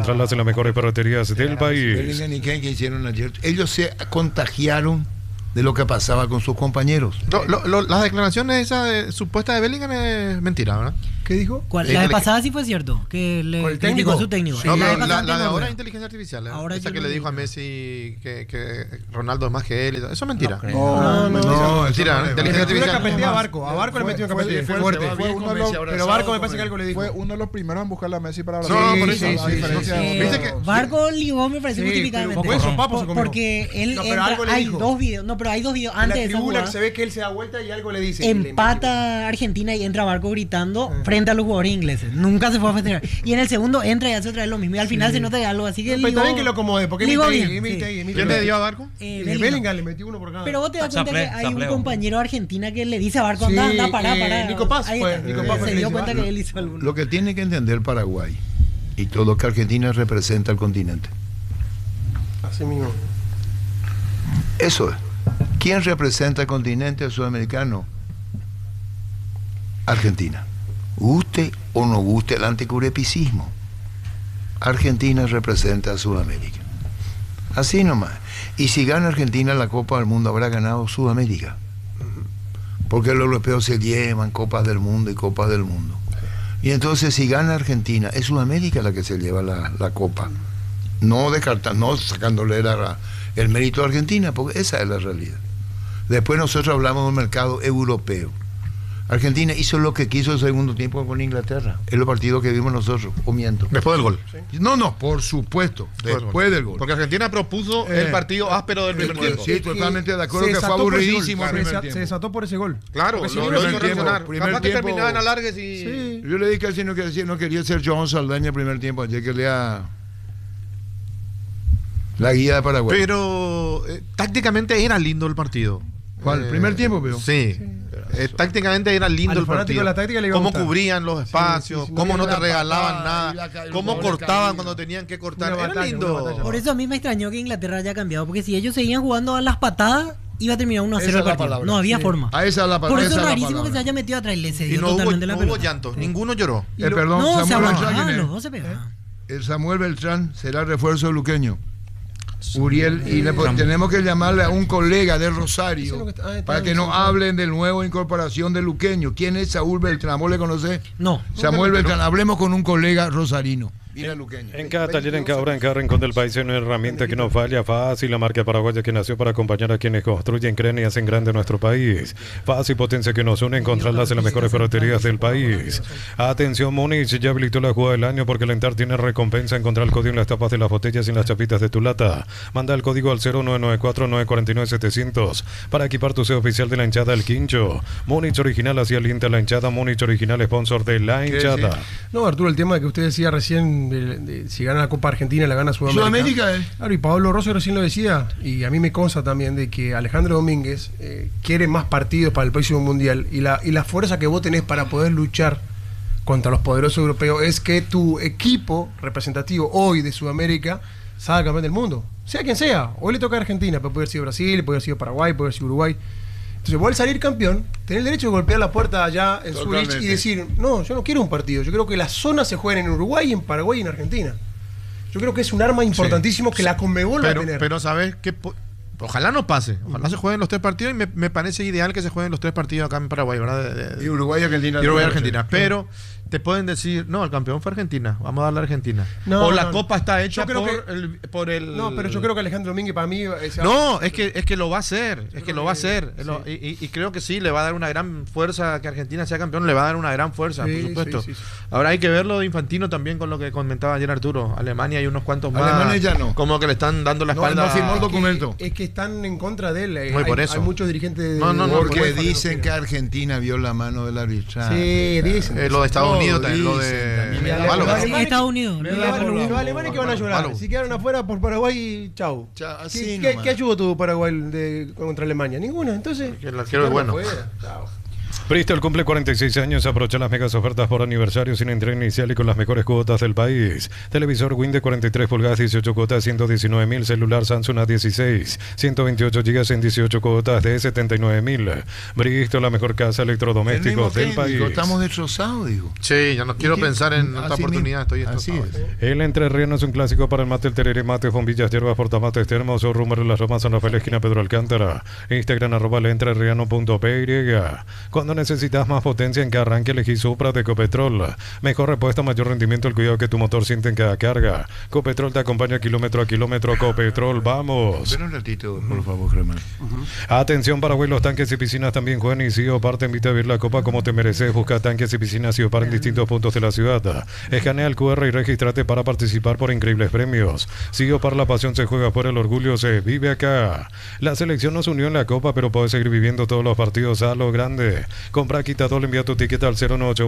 encontrarlas en las mejores ferreterías del país. Bellingham y Kane que hicieron ayer, ellos se contagiaron de lo que pasaba con sus compañeros. Las declaraciones esas supuestas de Bellingham es mentira, ¿verdad? ¿Qué dijo? La vez pasada sí fue cierto, que le criticó a su técnico. Sí. No, la de ahora es inteligencia artificial. Ahora esa que le dijo a Messi que Ronaldo es más que él. Eso es mentira. No, mentira. Inteligencia artificial. A Barco le metió en capetea. Fue fuerte. Pero Barco me parece que algo le dijo. Fue uno de los primeros en buscar a Messi para hablar. No, por eso. Barco ligó, me parece justificadamente. Porque él hay dos videos. No, pero hay dos videos antes de esa jugada. Se ve que él se da vuelta y algo le dice. Empata Argentina y entra Barco gritando frente a los jugadores ingleses. Nunca se fue a festejar. Y en el segundo entra y hace otra vez lo mismo. Y al final se nota algo. Así que pero está bien que lo acomode. Porque ¿quién le dio a Barco? Bellingham le metió uno por cada. Pero vos te das cuenta que hay un compañero de Argentina que le dice a Barco, anda, pará. Nico Paz se dio cuenta que él hizo alguno. Lo que tiene que entender Paraguay y todo lo que Argentina representa al continente. Así mismo. Eso es. ¿Quién representa al continente sudamericano? Argentina. Guste o no guste el anticurepicismo, Argentina representa a Sudamérica. Así nomás. Y si gana Argentina la Copa del Mundo, habrá ganado Sudamérica. Porque los europeos se llevan Copas del Mundo y Copas del Mundo. Y entonces si gana Argentina, es Sudamérica la que se lleva la Copa. No sacándole el mérito a Argentina, porque esa es la realidad. Después nosotros hablamos de un mercado europeo. Argentina hizo lo que quiso el segundo tiempo con Inglaterra. Es el partido que vimos nosotros, o miento. Después del gol. Sí. No, por supuesto. Después del gol. Porque Argentina propuso el partido áspero del primer tiempo. Sí, totalmente de acuerdo que fue aburridísimo el primer tiempo. Se desató por ese gol. Claro, lo hizo reaccionar. Capaz que terminaba en alargues y... Sí. Yo le dije que no quería ser Joan Saldaña el primer tiempo, ayer que lea la guía de Paraguay. Pero tácticamente era lindo el partido. ¿Cuál? ¿El primer tiempo, pero? Sí. Tácticamente era lindo el partido. Cómo cubrían los espacios, cómo no te regalaban nada, cómo cortaban cuando tenían que cortar. Era lindo. Por eso a mí me extrañó que Inglaterra haya cambiado, porque si ellos seguían jugando a las patadas, iba a terminar 1-0 el partido. No había forma. Esa es la palabra. Por eso es rarísimo que se haya metido atrás y le cedió totalmente la pelota. No hubo llantos, ninguno lloró. Perdón, no, se aguantaban, los dos se pegaban. El Samuel Beltrán será refuerzo luqueño. Uriel, y tenemos que llamarle a un colega de Rosario para que nos hablen de nueva incorporación de luqueño. ¿Quién es Saúl Beltrán? ¿Vos le conocés? No. Samuel Beltrán, hablemos con un colega rosarino. En cada taller, en cada hora, en cada rincón del país hay una herramienta que no falla. Fácil, la marca paraguaya que nació para acompañar a quienes construyen, creen y hacen grande nuestro país. Fácil, potencia que nos une, encontrarlas en las mejores ferreterías del país. Atención, Múnich ya habilitó la jugada del año porque la Entar tiene recompensa. Encontrar el código en las tapas de las botellas y en las chapitas de tu lata. Manda el código al 0994-949-700 para equipar tu sello oficial de la hinchada El Quincho. Múnich original así alienta la hinchada. Múnich original, sponsor de la hinchada. Sí. No, Arturo, el tema que usted decía recién, si gana la Copa Argentina, la gana Sudamérica. Claro, y Pablo Rosso recién lo decía, y a mí me consta también de que Alejandro Domínguez quiere más partidos para el próximo Mundial, y la fuerza que vos tenés para poder luchar contra los poderosos europeos es que tu equipo representativo hoy de Sudamérica salga campeón del mundo, sea quien sea. Hoy le toca a Argentina, pero puede haber sido Brasil, puede haber sido Paraguay, puede haber sido Uruguay. Entonces, vos al salir campeón, tenés el derecho de golpear la puerta allá en Zurich y decir, no, yo no quiero un partido, yo creo que las zonas se juegan en Uruguay, en Paraguay y en Argentina. Yo creo que es un arma importantísimo que la Conmebol va a tener. Pero ¿sabes qué? Ojalá no pase, ojalá se jueguen los 3 partidos, y me parece ideal que se jueguen los 3 partidos acá en Paraguay, ¿verdad? Y Uruguay y Argentina. Y Uruguay y Argentina. Pero te pueden decir, no, el campeón fue Argentina, vamos a darle a Argentina. La Copa está hecha por el... No, pero yo creo que Alejandro Domínguez para mí... es que lo va a hacer, Y creo que sí, le va a dar una gran fuerza que Argentina sea campeón, le va a dar una gran fuerza, por supuesto. Sí. Ahora hay que verlo de Infantino también con lo que comentaba ayer Arturo. Alemania hay unos cuantos más. Alemania ya no. Como que le están dando la espalda. No firmó el documento. Es que están en contra de él. Hay muchos dirigentes porque dicen que Argentina vio la mano del arbitraje. Sí, dicen. Lo de Estados Unidos también, lo de Estados Unidos. Los alemanes que van a llorar. Si quedaron afuera por Paraguay, chau. ¿Qué ayudó tuvo Paraguay contra Alemania? Ninguna. Entonces, el arquero es bueno. Bristol cumple 46 años. Aprovecha las megas ofertas por aniversario sin entrega inicial y con las mejores cuotas del país. Televisor Win de 43 pulgadas, 18 cuotas, 119.000. Celular Samsung A16, 128 GB en 18 cuotas de 79.000. Bristol, la mejor casa electrodomésticos del país. Estamos destrozados, digo. Sí, ya no quiero pensar en otra oportunidad. Estoy destrozado. El Entrerriano es un clásico para el mate, el tereré, mate, bombillas, hierbas, portamates, termos o rumor en las Romas, San Rafael, esquina Pedro Alcántara. Instagram @elentreRriano.py. Cuando necesitas más potencia en que arranque, elegí Supra de Copetrol. Mejor respuesta, mayor rendimiento, el cuidado que tu motor siente en cada carga. Copetrol te acompaña kilómetro a kilómetro. Copetrol, vamos. Ven un ratito, por favor, Germán. Atención, Paraguay, los tanques y piscinas también juegan y Siopar te invita a ver la copa como te mereces. Busca tanques y piscinas Siopar en distintos puntos de la ciudad. Escanea el QR y regístrate para participar por increíbles premios. Siopar, la pasión se juega por el orgullo se vive acá. La selección nos unió en la copa, pero puedes seguir viviendo todos los partidos a lo grande. Compra Quitadol, envía tu ticket al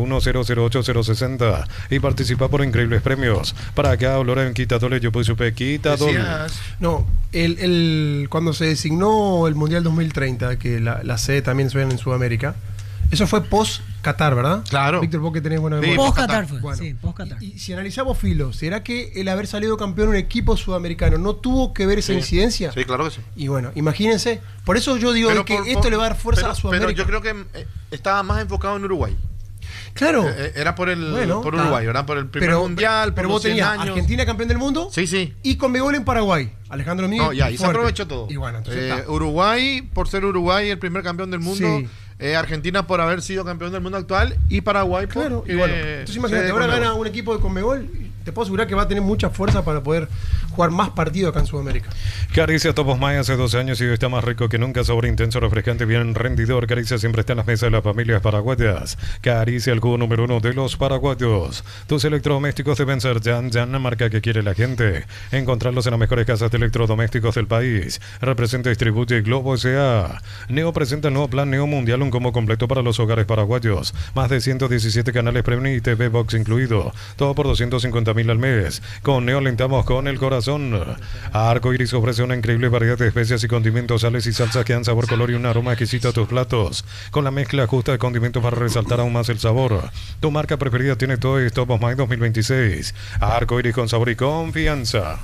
0981-008-060 y participa por increíbles premios. Para acá, olor en Quitadol, yo puse Quitadol. No, cuando se designó el Mundial 2030, que la sede también se ve en Sudamérica, eso fue post-Qatar, ¿verdad? Claro. Víctor, vos que tenés buena memoria. Post-Qatar fue. Bueno, Sí, post-Qatar. Y si analizamos filo, ¿será que el haber salido campeón un equipo sudamericano no tuvo que ver esa incidencia? Sí, claro que sí. Y bueno, imagínense. Por eso yo digo que esto le va a dar fuerza a Sudamérica. Pero yo creo que estaba más enfocado en Uruguay. Claro. Era por Uruguay, ¿verdad? Por el primer mundial. Pero por vos tenías Argentina campeón del mundo. Sí. Y Conmebol en Paraguay. Alejandro Miguel. No, y se aprovechó todo. Y bueno, entonces Uruguay, por ser Uruguay el primer campeón del mundo. Sí. Argentina por haber sido campeón del mundo actual. Y Paraguay por. Claro, y bueno. Entonces imagínate, ahora gana un equipo de Conmebol. Te puedo asegurar que va a tener mucha fuerza para poder jugar más partidos acá en Sudamérica. Caricia Topos May hace 12 años y hoy está más rico que nunca. Sabor intenso, refrescante, bien rendidor. Caricia siempre está en las mesas de las familias paraguayas. Caricia, el jugo número 1 de los paraguayos. Tus electrodomésticos deben ser Jan, la marca que quiere la gente. Encontrarlos en las mejores casas de electrodomésticos del país. Representa y distribuye Globo S.A. Neo presenta el nuevo plan Neo Mundial, un combo completo para los hogares paraguayos. Más de 117 canales premium y TV Box incluido. Todo por 250.000 al mes. Con Neo alentamos con el corazón. Arco Iris ofrece una increíble variedad de especias y condimentos, sales y salsas que dan sabor, color y un aroma exquisito a tus platos. Con la mezcla justa de condimentos para resaltar aún más el sabor. Tu marca preferida tiene todo esto. Top of Mind 2026. Arco Iris con sabor y confianza.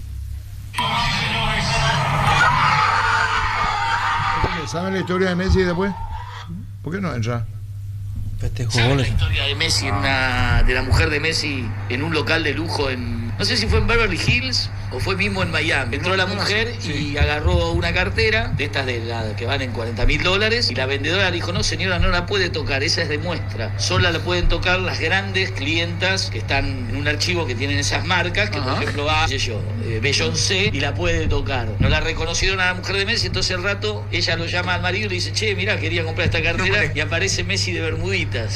¿Saben la historia de Messi después? ¿Por qué no entra? ¿Saben la historia de Messi, de la mujer de Messi en un local de lujo no sé si fue en Beverly Hills o fue mismo en Miami? Entró la mujer y agarró una cartera de estas que van en $40.000 y la vendedora dijo: no señora, no la puede tocar, esa es de muestra, sola la pueden tocar las grandes clientas que están en un archivo que tienen esas marcas, que por ejemplo va Beyoncé y la puede tocar. No la reconocieron a la mujer de Messi, entonces al rato ella lo llama al marido y le dice: che, mirá, quería comprar esta cartera, y aparece Messi de bermuditas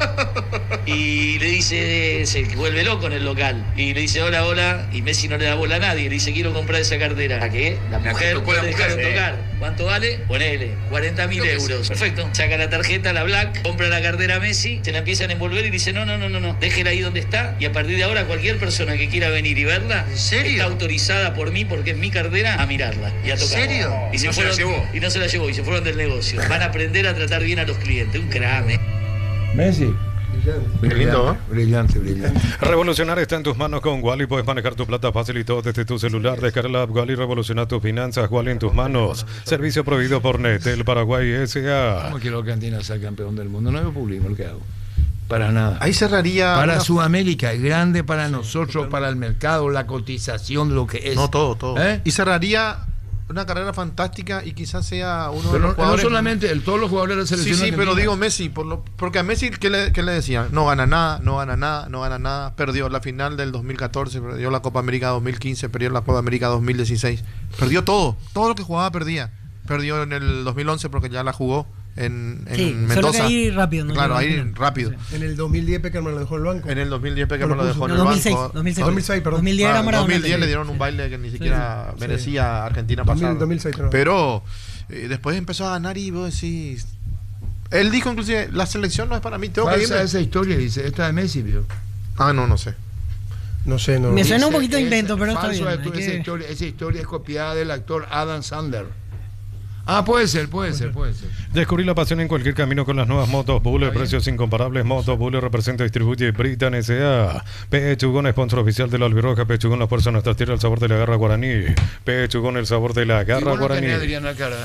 y le dice, se vuelve loco en el local y le dice: hola, y Messi no le da bola a nadie, le dice: quiero comprar esa cartera. ¿A qué? La mujer puede dejar de tocar. ¿Cuánto vale? Ponele, 40.000 euros. Perfecto. Saca la tarjeta, la Black, compra la cartera a Messi, se la empiezan a envolver y dice: no, déjela ahí donde está, y a partir de ahora cualquier persona que quiera venir y verla, ¿en serio? Está autorizada por mí, porque es mi cartera, a mirarla y a tocarla. ¿En serio? Y no se la llevó, y se fueron del negocio. Van a aprender a tratar bien a los clientes. Un crame. Messi. Qué lindo, brillante. Revolucionar está en tus manos con Wally. Puedes manejar tu plata fácil y todo desde tu celular. Descarga la app Wally, revoluciona tus finanzas. Wally en tus manos. Servicio proveído por Netel Paraguay S.A. ¿Cómo quiero que Argentina sea campeón del mundo? No me publico lo que hago. Para nada. Ahí cerraría. Para Sudamérica, es grande para nosotros, para el mercado, la cotización de lo que es. No, todo. Y cerraría una carrera fantástica y quizás sea uno de los jugadores. No solamente todos los jugadores de la selección. Sí, pero digo Messi, porque a Messi, ¿qué le decía? No gana nada. Perdió la final del 2014, perdió la Copa América 2015, perdió la Copa América 2016. Perdió todo lo que jugaba perdía. Perdió en el 2011 porque ya la jugó en Mendoza. Solo que ahí rápido. Claro, ahí rápido. Sí. En el 2010 Peckerman lo dejó en el banco. En el 2010 Peckerman lo dejó en el 2006, banco. 2006, perdón. 2010 era Maradona. 2010 le dieron un baile que ni siquiera merecía Argentina pasar. 2006, pero después empezó a ganar y vos decís... Él dijo inclusive, la selección no es para mí, tengo que irme. Esa historia dice, esta de Messi, vio. No sé. No. Me suena un poquito de invento, pero está bien. Esa historia es copiada del actor Adam Sandler. Puede ser. Descubrí la pasión en cualquier camino con las nuevas motos Bullet, precios incomparables. Motos Bullet representa y distribuye Britan S.A. Pechugón, sponsor oficial de la Albirroja. Pechugón, la fuerza de nuestras tierras, el sabor de la garra guaraní. Pechugón, el sabor de la garra guaraní. Adriana Cara,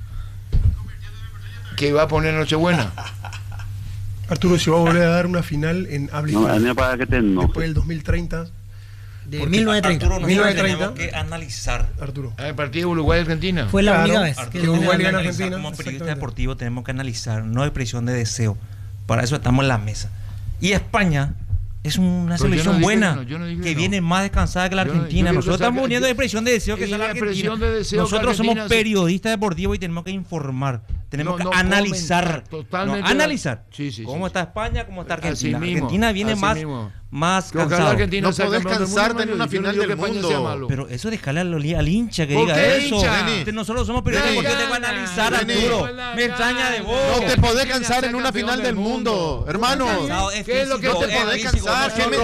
que va a poner Nochebuena. Arturo, se va a volver a dar una final en después del 2030. De 1930. Arturo, 1930. Tenemos que analizar. Arturo. El partido Uruguay-Argentina. Fue la única vez que Uruguay ganó Argentina. Como periodista deportivo tenemos que analizar, no de expresión de deseo. Para eso estamos en la mesa. Y España es una selección buena, que viene más descansada que la Argentina. Nosotros estamos poniendo de expresión de deseo que sea la Argentina. Nosotros somos periodistas deportivos y tenemos que informar. Tenemos que analizar. Analizar. Cómo está España, cómo está Argentina. Argentina viene más cansado. No podés cansarte en una final del mundo. Pero eso déjale al hincha que diga eso. Nosotros somos periodistas porque tengo que analizar, Arturo. Me extraña de vos. No te podés cansar en una final del mundo, hermano. ¿Qué es lo que te podés cansar?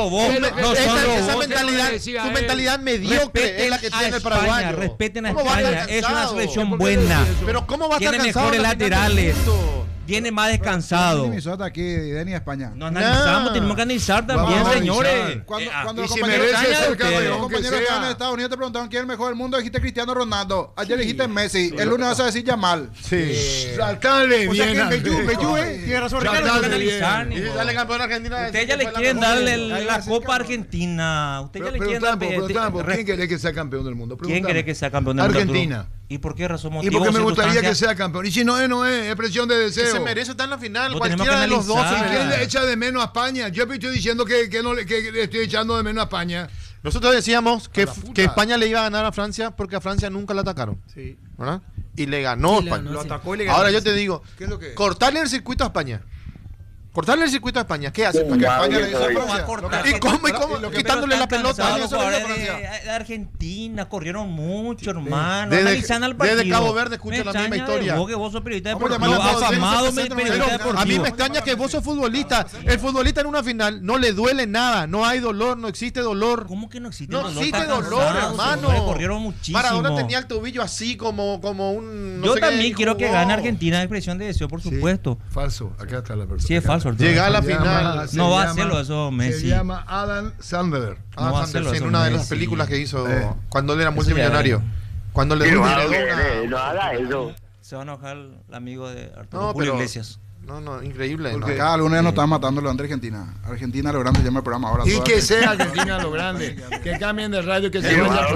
Su mentalidad mediocre es la que tiene el paraguayo. Respeten a España, es una selección buena. Pero ¿cómo va a estar cansado? Tiene mejores laterales. Viene más descansado. Aquí de ni España. No analizamos, tenemos que analizar también, señores. Cuando los compañeros en Estados Unidos te preguntaron quién es el mejor del mundo, dijiste Cristiano Ronaldo. Ayer dijiste Messi. El lunes vas a decir Yamal. Saltale bien. O sea que Bellú, tiene razón. Sale campeón Argentina. Ustedes ya le quieren darle la Copa Argentina. Ustedes ya le quieren dar. ¿Quién quiere que sea campeón del mundo? ¿Quién quiere que sea campeón del mundo? Argentina. ¿Y por qué razón? Y porque me gustaría que sea campeón. Y si no es expresión de deseo. Se merece estar en la final. Cualquiera de los dos. ¿Quién le echa de menos a España? Yo estoy diciendo que le estoy echando de menos a España. Nosotros decíamos que España le iba a ganar a Francia porque a Francia nunca la atacaron. Sí. ¿Verdad? Y le ganó España. Lo atacó y le ganó. Ahora yo te digo, cortarle el circuito a España. Cortarle el circuito a España. ¿Qué hace? Porque España le dice a Francia. ¿Y cómo? Quitándole la pelota. De Argentina corrieron mucho, hermano. Analizan al partido. Desde Cabo Verde escuchan la misma historia. Vos que vos sos periodista deportivo. Afamado periodista deportivo. A mí me extraña que vos sos futbolista. El futbolista en una final no le duele nada. No hay dolor, no existe dolor. ¿Cómo que no existe dolor? No existe dolor, hermano. Corrieron muchísimo. Maradona tenía el tobillo así como un... Yo también quiero que gane Argentina de expresión de deseo, por supuesto. Falso. Acá está la persona. Sí, es falso. Llega a la final. No va a hacerlo eso Messi. Se llama Adam Sandler. Adam Sandler, en una de las películas que hizo cuando él era multimillonario. Cuando le dio no haga eso. Se va a enojar el amigo de Arturo Julio Iglesias. No, increíble. Porque cada lunes nos están matando lo de Argentina. Argentina lo grande llama el programa ahora. Y que sea Argentina lo grande. Que cambien de radio, que se vayan a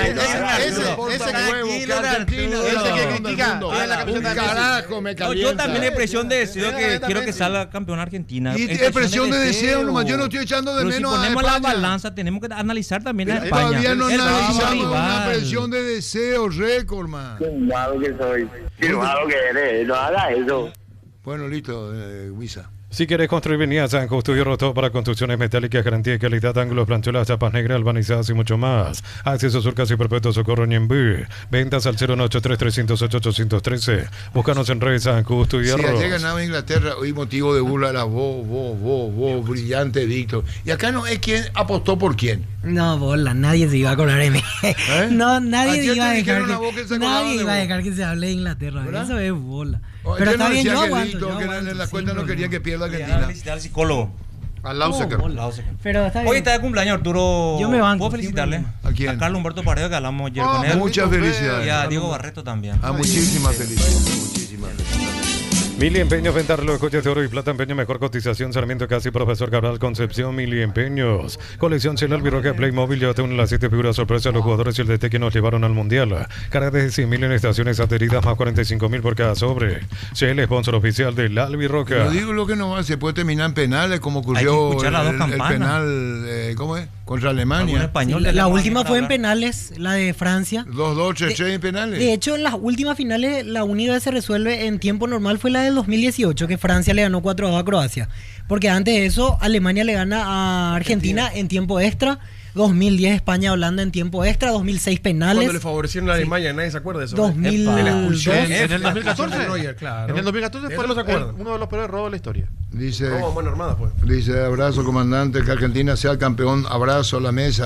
carajo me calienta. Yo también expresión de deseo que quiero que salga campeón Argentina. Y expresión de deseo nomás. Yo no estoy echando de menos a España. Si ponemos la balanza, tenemos que analizar también a España. Todavía no analizamos una expresión de deseo, récord, man. Qué malo que soy. Qué malo que eres. No haga eso. Bueno, listo, Huiza. Si quieres construir, venía a San Justo y Roto para construcciones metálicas, garantía de calidad, ángulos, planchuelas, chapas negras, albanizadas y mucho más. Acceso Surcas y Perpetuo Socorro Ñembú. Ventas al 098-3308-813. Búscanos en redes San Justo y Roto. Si ayer ganaba Inglaterra, hoy motivo de burla era vos, brillante Víctor. Y acá no es quién apostó por quién. No, bola, nadie se iba a acordar de mí. No, nadie iba a dejar que se hable de Inglaterra. ¿Verdad? Eso es bola. Pero está bien, yo aguanto. En la cuenta no quería que pierda Argentina. Felicitar al psicólogo. Al Lausecker. Pero está bien. Hoy está de cumpleaños Arturo. Yo me banco. ¿Puedo felicitarle? ¿A quién? A Carlos Humberto Paredes, que hablamos ayer con él. Muchas felicidades. Y a Diego Barreto también. Muchísimas felicidades. Mili Empeños, venta reloj, coches de oro y plata, empeño, mejor cotización, Sarmiento Casi, Profesor Cabral, Concepción, Mili Empeños. Colección Celal, Birroja, Playmobil, llévate una de las 7 figuras sorpresa a los jugadores y el DT que nos llevaron al Mundial. Carga de 100.000 en estaciones adheridas, más 45.000 por cada sobre. Shell, sponsor oficial del Albirroca. Yo digo lo que no va, se puede terminar en penales, como ocurrió el penal, ¿cómo es? Contra Alemania. Español, la última fue en penales, la de Francia. 2-2, 3-3 en penales. De hecho, en las últimas finales, la única que se resuelve en tiempo normal fue la del 2018, que Francia le ganó 4-2 a Croacia. Porque antes de eso, Alemania le gana a Argentina en tiempo extra. 2010 España Holanda en tiempo extra, 2006 penales. Cuando le favorecieron a Alemania, nadie se acuerda de eso. 2002. En el 2014. Claro. En el 2014 fue uno de los peores robos de la historia. Dice, buena armada fue. Dice, abrazo comandante, que Argentina sea el campeón, abrazo a la mesa.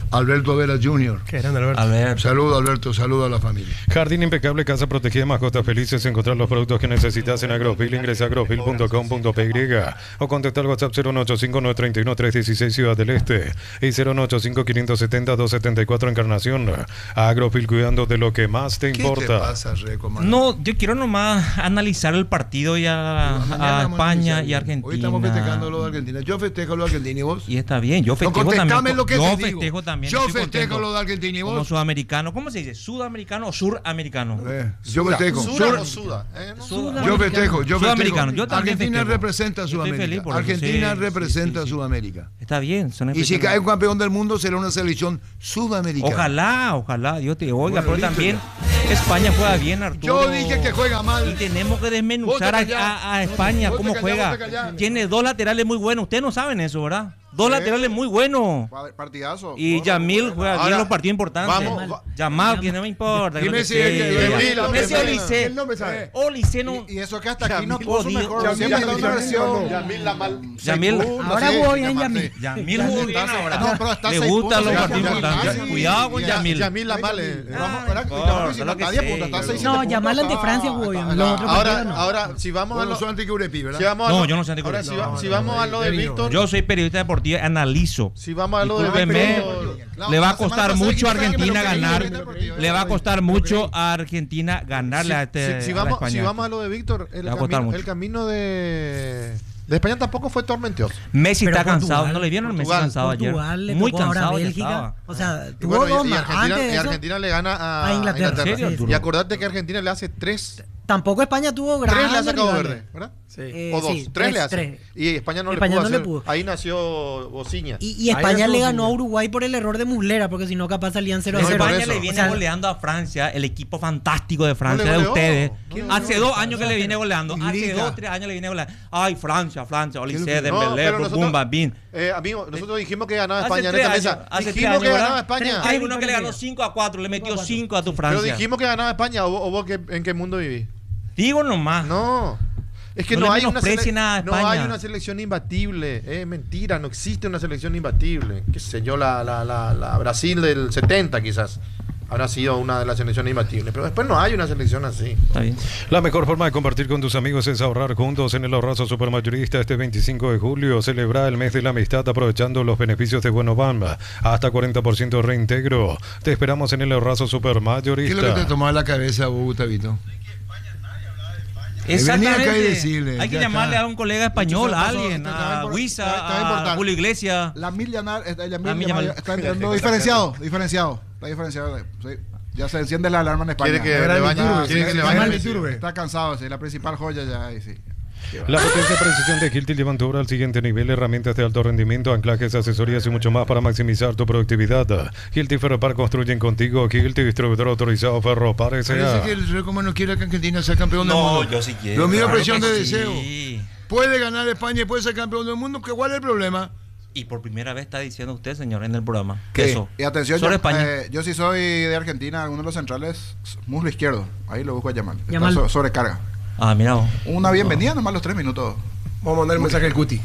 Alberto Vera Jr. Qué grande, Alberto. Saludo, Alberto, saludo a la familia. Jardín impecable, casa protegida, mascotas felices. Encontrar los productos que necesitas en Agrofil. Ingresa a agrofil.com.py o contacta al WhatsApp 0185931-316 Ciudad del Este y 0185570-274 Encarnación. Agrofil, cuidando de lo que más te importa. ¿Qué te pasa, Reco, mano? No, yo quiero nomás analizar el partido y a España y Argentina. Hoy estamos festejando lo de Argentina. Yo festejo lo de Argentina, ¿y vos? Y está bien, yo festejo también. Lo que yo te festejo digo. también. Yo festejo lo de Argentina, ¿y vos? Como sudamericano. ¿Cómo se dice? ¿Sudamericano o suramericano? Yo festejo. Yo festejo. Sudamericano. Yo también Argentina festejo. representa a Sudamérica. Argentina representa a Sudamérica. Está bien. Y si cae un campeón del mundo será una selección sudamericana. Ojalá, Dios te oiga, pero también España juega bien, Arturo. Yo dije que juega mal. Y tenemos que desmenuzar a España, cómo juega. Tiene dos laterales muy buenos. Ustedes no saben eso, ¿verdad? Dos laterales muy buenos. Partidazo. Y Yamil juega bien los partidos importantes. Yamal, que no me importa. Dime si Messi o Olise. Olise no. Y eso que hasta aquí no puso mejor. Siempre está una versión. Yamil. Ahora jugó bien Yamil. Yamil jugó bien ahora. No, pero está Le 6 gustan los puntos, partidos importantes. Cuidado con Yamil. Yamil Lamal. Está 10 puntos, está 6. No, Yamal ante Francia jugó bien. Los otros partidos no. Ahora, si vamos a No soy anticurepi, ¿verdad? No, yo no soy anticurepi. Si vamos a lo de Víctor. Yo soy periodista deportivo, analizo. Si vamos a lo de Discúlpeme, Víctor. le va a costar mucho a Argentina ganar. Le va a costar mucho a Argentina ganarle a España. Si vamos a lo de Víctor, el camino de España tampoco fue tormentoso. Messi Pero está Portugal, cansado, ¿no le vieron? Messi cansado ayer. Muy cansado ya estaba. O sea, Y tuvo bueno, dos y más. Antes de eso, Argentina le gana a Inglaterra. ¿En serio, Arturo? Y acordate que Argentina le hace 3 tampoco España tuvo le ha grandes sacado rivales. verde, ¿verdad? Sí. O 2, Sí, 3 le tres, hace. tres. Y España no España le no pudo le hacer. pudo. Ahí nació Bociña. Y España le ganó a Uruguay por el error de Muslera, porque si no capaz salían 0-0. España le viene goleando a Francia, el equipo fantástico de Francia de ustedes. Hace 2 años que le viene goleando. Hace 2 o 3 años le viene goleando. Ay, Francia, Olise, Dembélé, Bumba, Bin. Amigo, nosotros dijimos que ganaba Hace España en 3 esta años. mesa. Hace 3 Dijimos años, que ¿verdad? ganaba España. Hay uno que le ganó 5-4, le metió 5 a tu Francia. Pero dijimos que ganaba España, o vos en qué mundo vivís. Digo nomás. No. Es que No no le hay una menosprecien a no España. hay una selección imbatible. Mentira, no existe una selección imbatible. Qué sé yo, la Brasil del 70 quizás habrá sido una de las selecciones imbatibles. Pero después no hay una selección así. Está bien. La mejor forma de compartir con tus amigos es ahorrar juntos en el Ahorrazo Supermayorista. Este 25 de julio celebra el mes de la amistad aprovechando los beneficios de Buenobamba. Hasta 40% reintegro. Te esperamos en el Ahorrazo Supermayorista. ¿Qué es lo que te tomaba la cabeza vos, Gustavito? Exactamente. Acá y decirle, hay que ya llamarle está. a un colega español, a alguien, a Huiza, a Julio Iglesias. La Millanar está Yamal. diferenciado. Está diferenciado. Sí. Ya se enciende la alarma en España. Quiere que le bañe. Está cansado, sí, la principal joya ya ahí sí. La potencia y precisión de Hilti llevan tu obra al siguiente nivel. Herramientas de alto rendimiento, anclajes, asesorías y mucho más para maximizar tu productividad. Hilti Ferropar construyen contigo. Hilti, distribuidor autorizado Ferropar Parece S.A. que el Reco no quiere que Argentina sea campeón del mundo. No, yo sí quiero. Lo mío Claro presión que de sí. deseo. Puede ganar España y puede ser campeón del mundo. ¿Cuál es el problema? Y por primera vez está diciendo usted, señor, en el programa. ¿Qué? Eso. Y atención, Sobre yo, España. yo sí soy de Argentina, alguno de los centrales, muslo izquierdo. Ahí lo busco a Yamal. Yamal. Está sobrecarga. Ah, mira vos. Una bienvenida, nomás los 3 minutos. Vamos a mandar un mensaje al Cuti.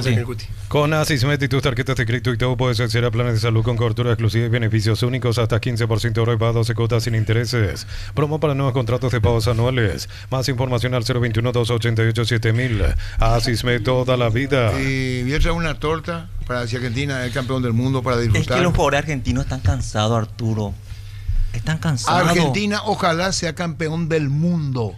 Con Asismet y tus tarjetas de crédito y todo puedes acceder a planes de salud con cobertura exclusiva y beneficios únicos hasta 15% de repago, 12 cuotas sin intereses. Promo para nuevos contratos de pagos anuales. Más información al 021-288-7000. Asismet toda la vida. Y voy a traer una torta para si Argentina es el campeón del mundo para disfrutar. Es que los jugadores argentinos están cansados, Arturo. Están cansados. Argentina ojalá sea campeón del mundo.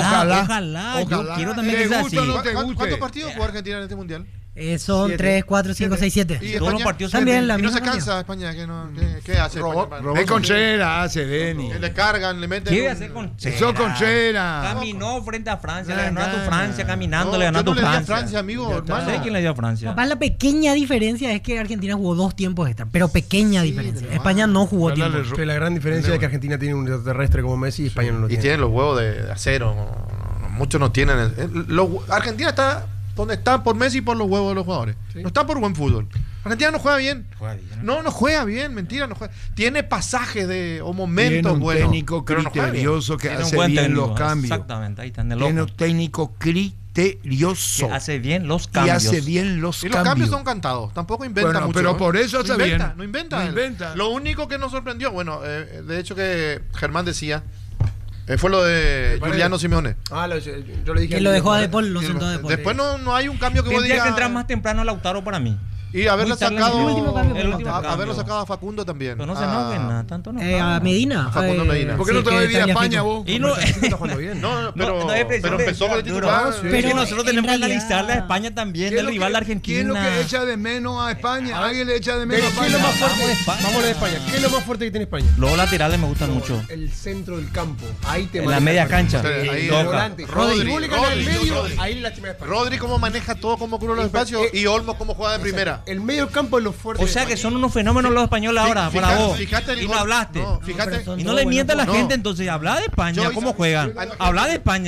Ojalá. Yo quiero también que sea así. ¿Cuántos partidos jugó Argentina en este mundial? Son 3, 4, 5, 6, 7. ¿Y Todos los partidos también la y no misma se cansa España? ¿Qué hace? Ve Conchera, hace Beni. Le cargan, le meten. ¿Qué debe hacer Conchera? Eso Conchera. Caminó frente a Francia, le ganó a tu Francia, caminando, le ganó a tu no le di a Francia. Francia, amigo, No hermano. sé quién le dio a Francia. Capaz la pequeña diferencia es que Argentina jugó 2 tiempos extra, pero pequeña diferencia. España no jugó tiempo. Pero la gran diferencia es que Argentina tiene un extraterrestre como Messi y España no lo Y tiene. tiene los huevos de acero. Muchos no tienen. Argentina está donde está por Messi y por los huevos de los jugadores. No está por buen fútbol. Argentina no juega bien. No juega bien, mentira. No juega. Tiene pasajes o momentos Tiene un buenos. técnico pero no juega bien. criterioso que Tiene un hace buen bien técnico, los cambios. Exactamente, ahí está en el Tiene ojo. un técnico criterioso. misterioso. Que hace bien los Y cambios. hace bien los Y cambios. los cambios son cantados, tampoco inventa Bueno, mucho. pero por eso no hace bien. No inventa. No él. inventa. Lo único que nos sorprendió, bueno, de hecho que Germán decía, fue lo de Giuliano Simeone. Yo le dije que lo dejó a De Paul, lo sentó a De Paul. Después no hay un cambio que vos Tendría digas. que entrar más temprano Lautaro para mí. Y haberlo Muy tarde sacado, el último cambio. haberlo sacado a Facundo también. Pero no se enojen nada, tanto no. A Medina. A Facundo Medina. ¿Por qué no te vas a ir a España vos? vos? Y no, pero empezó con el titular. Pero es que nosotros tenemos que analizarle a España también, del rival de Argentina. ¿Quién es lo que echa de menos a España? ¿Alguien le echa de menos a ¿Qué es lo España? más fuerte? Vamos a lo de España. ¿Qué es lo más fuerte que tiene España? Los laterales me gustan mucho. El centro del campo. Ahí te En la media cancha. Ahí Toca. volante. Rodri, en el medio, ahí la chima de España. Rodri cómo maneja todo, cómo cura los espacios y Olmos cómo juega de primera. El medio del campo es lo fuerte. O sea que son unos fenómenos los españoles ahora, para vos. Fíjate el Y no gol. hablaste. No, fíjate. Y no le mientas a la No. gente, entonces habla de España, Yo cómo hice- juegan. Habla de España.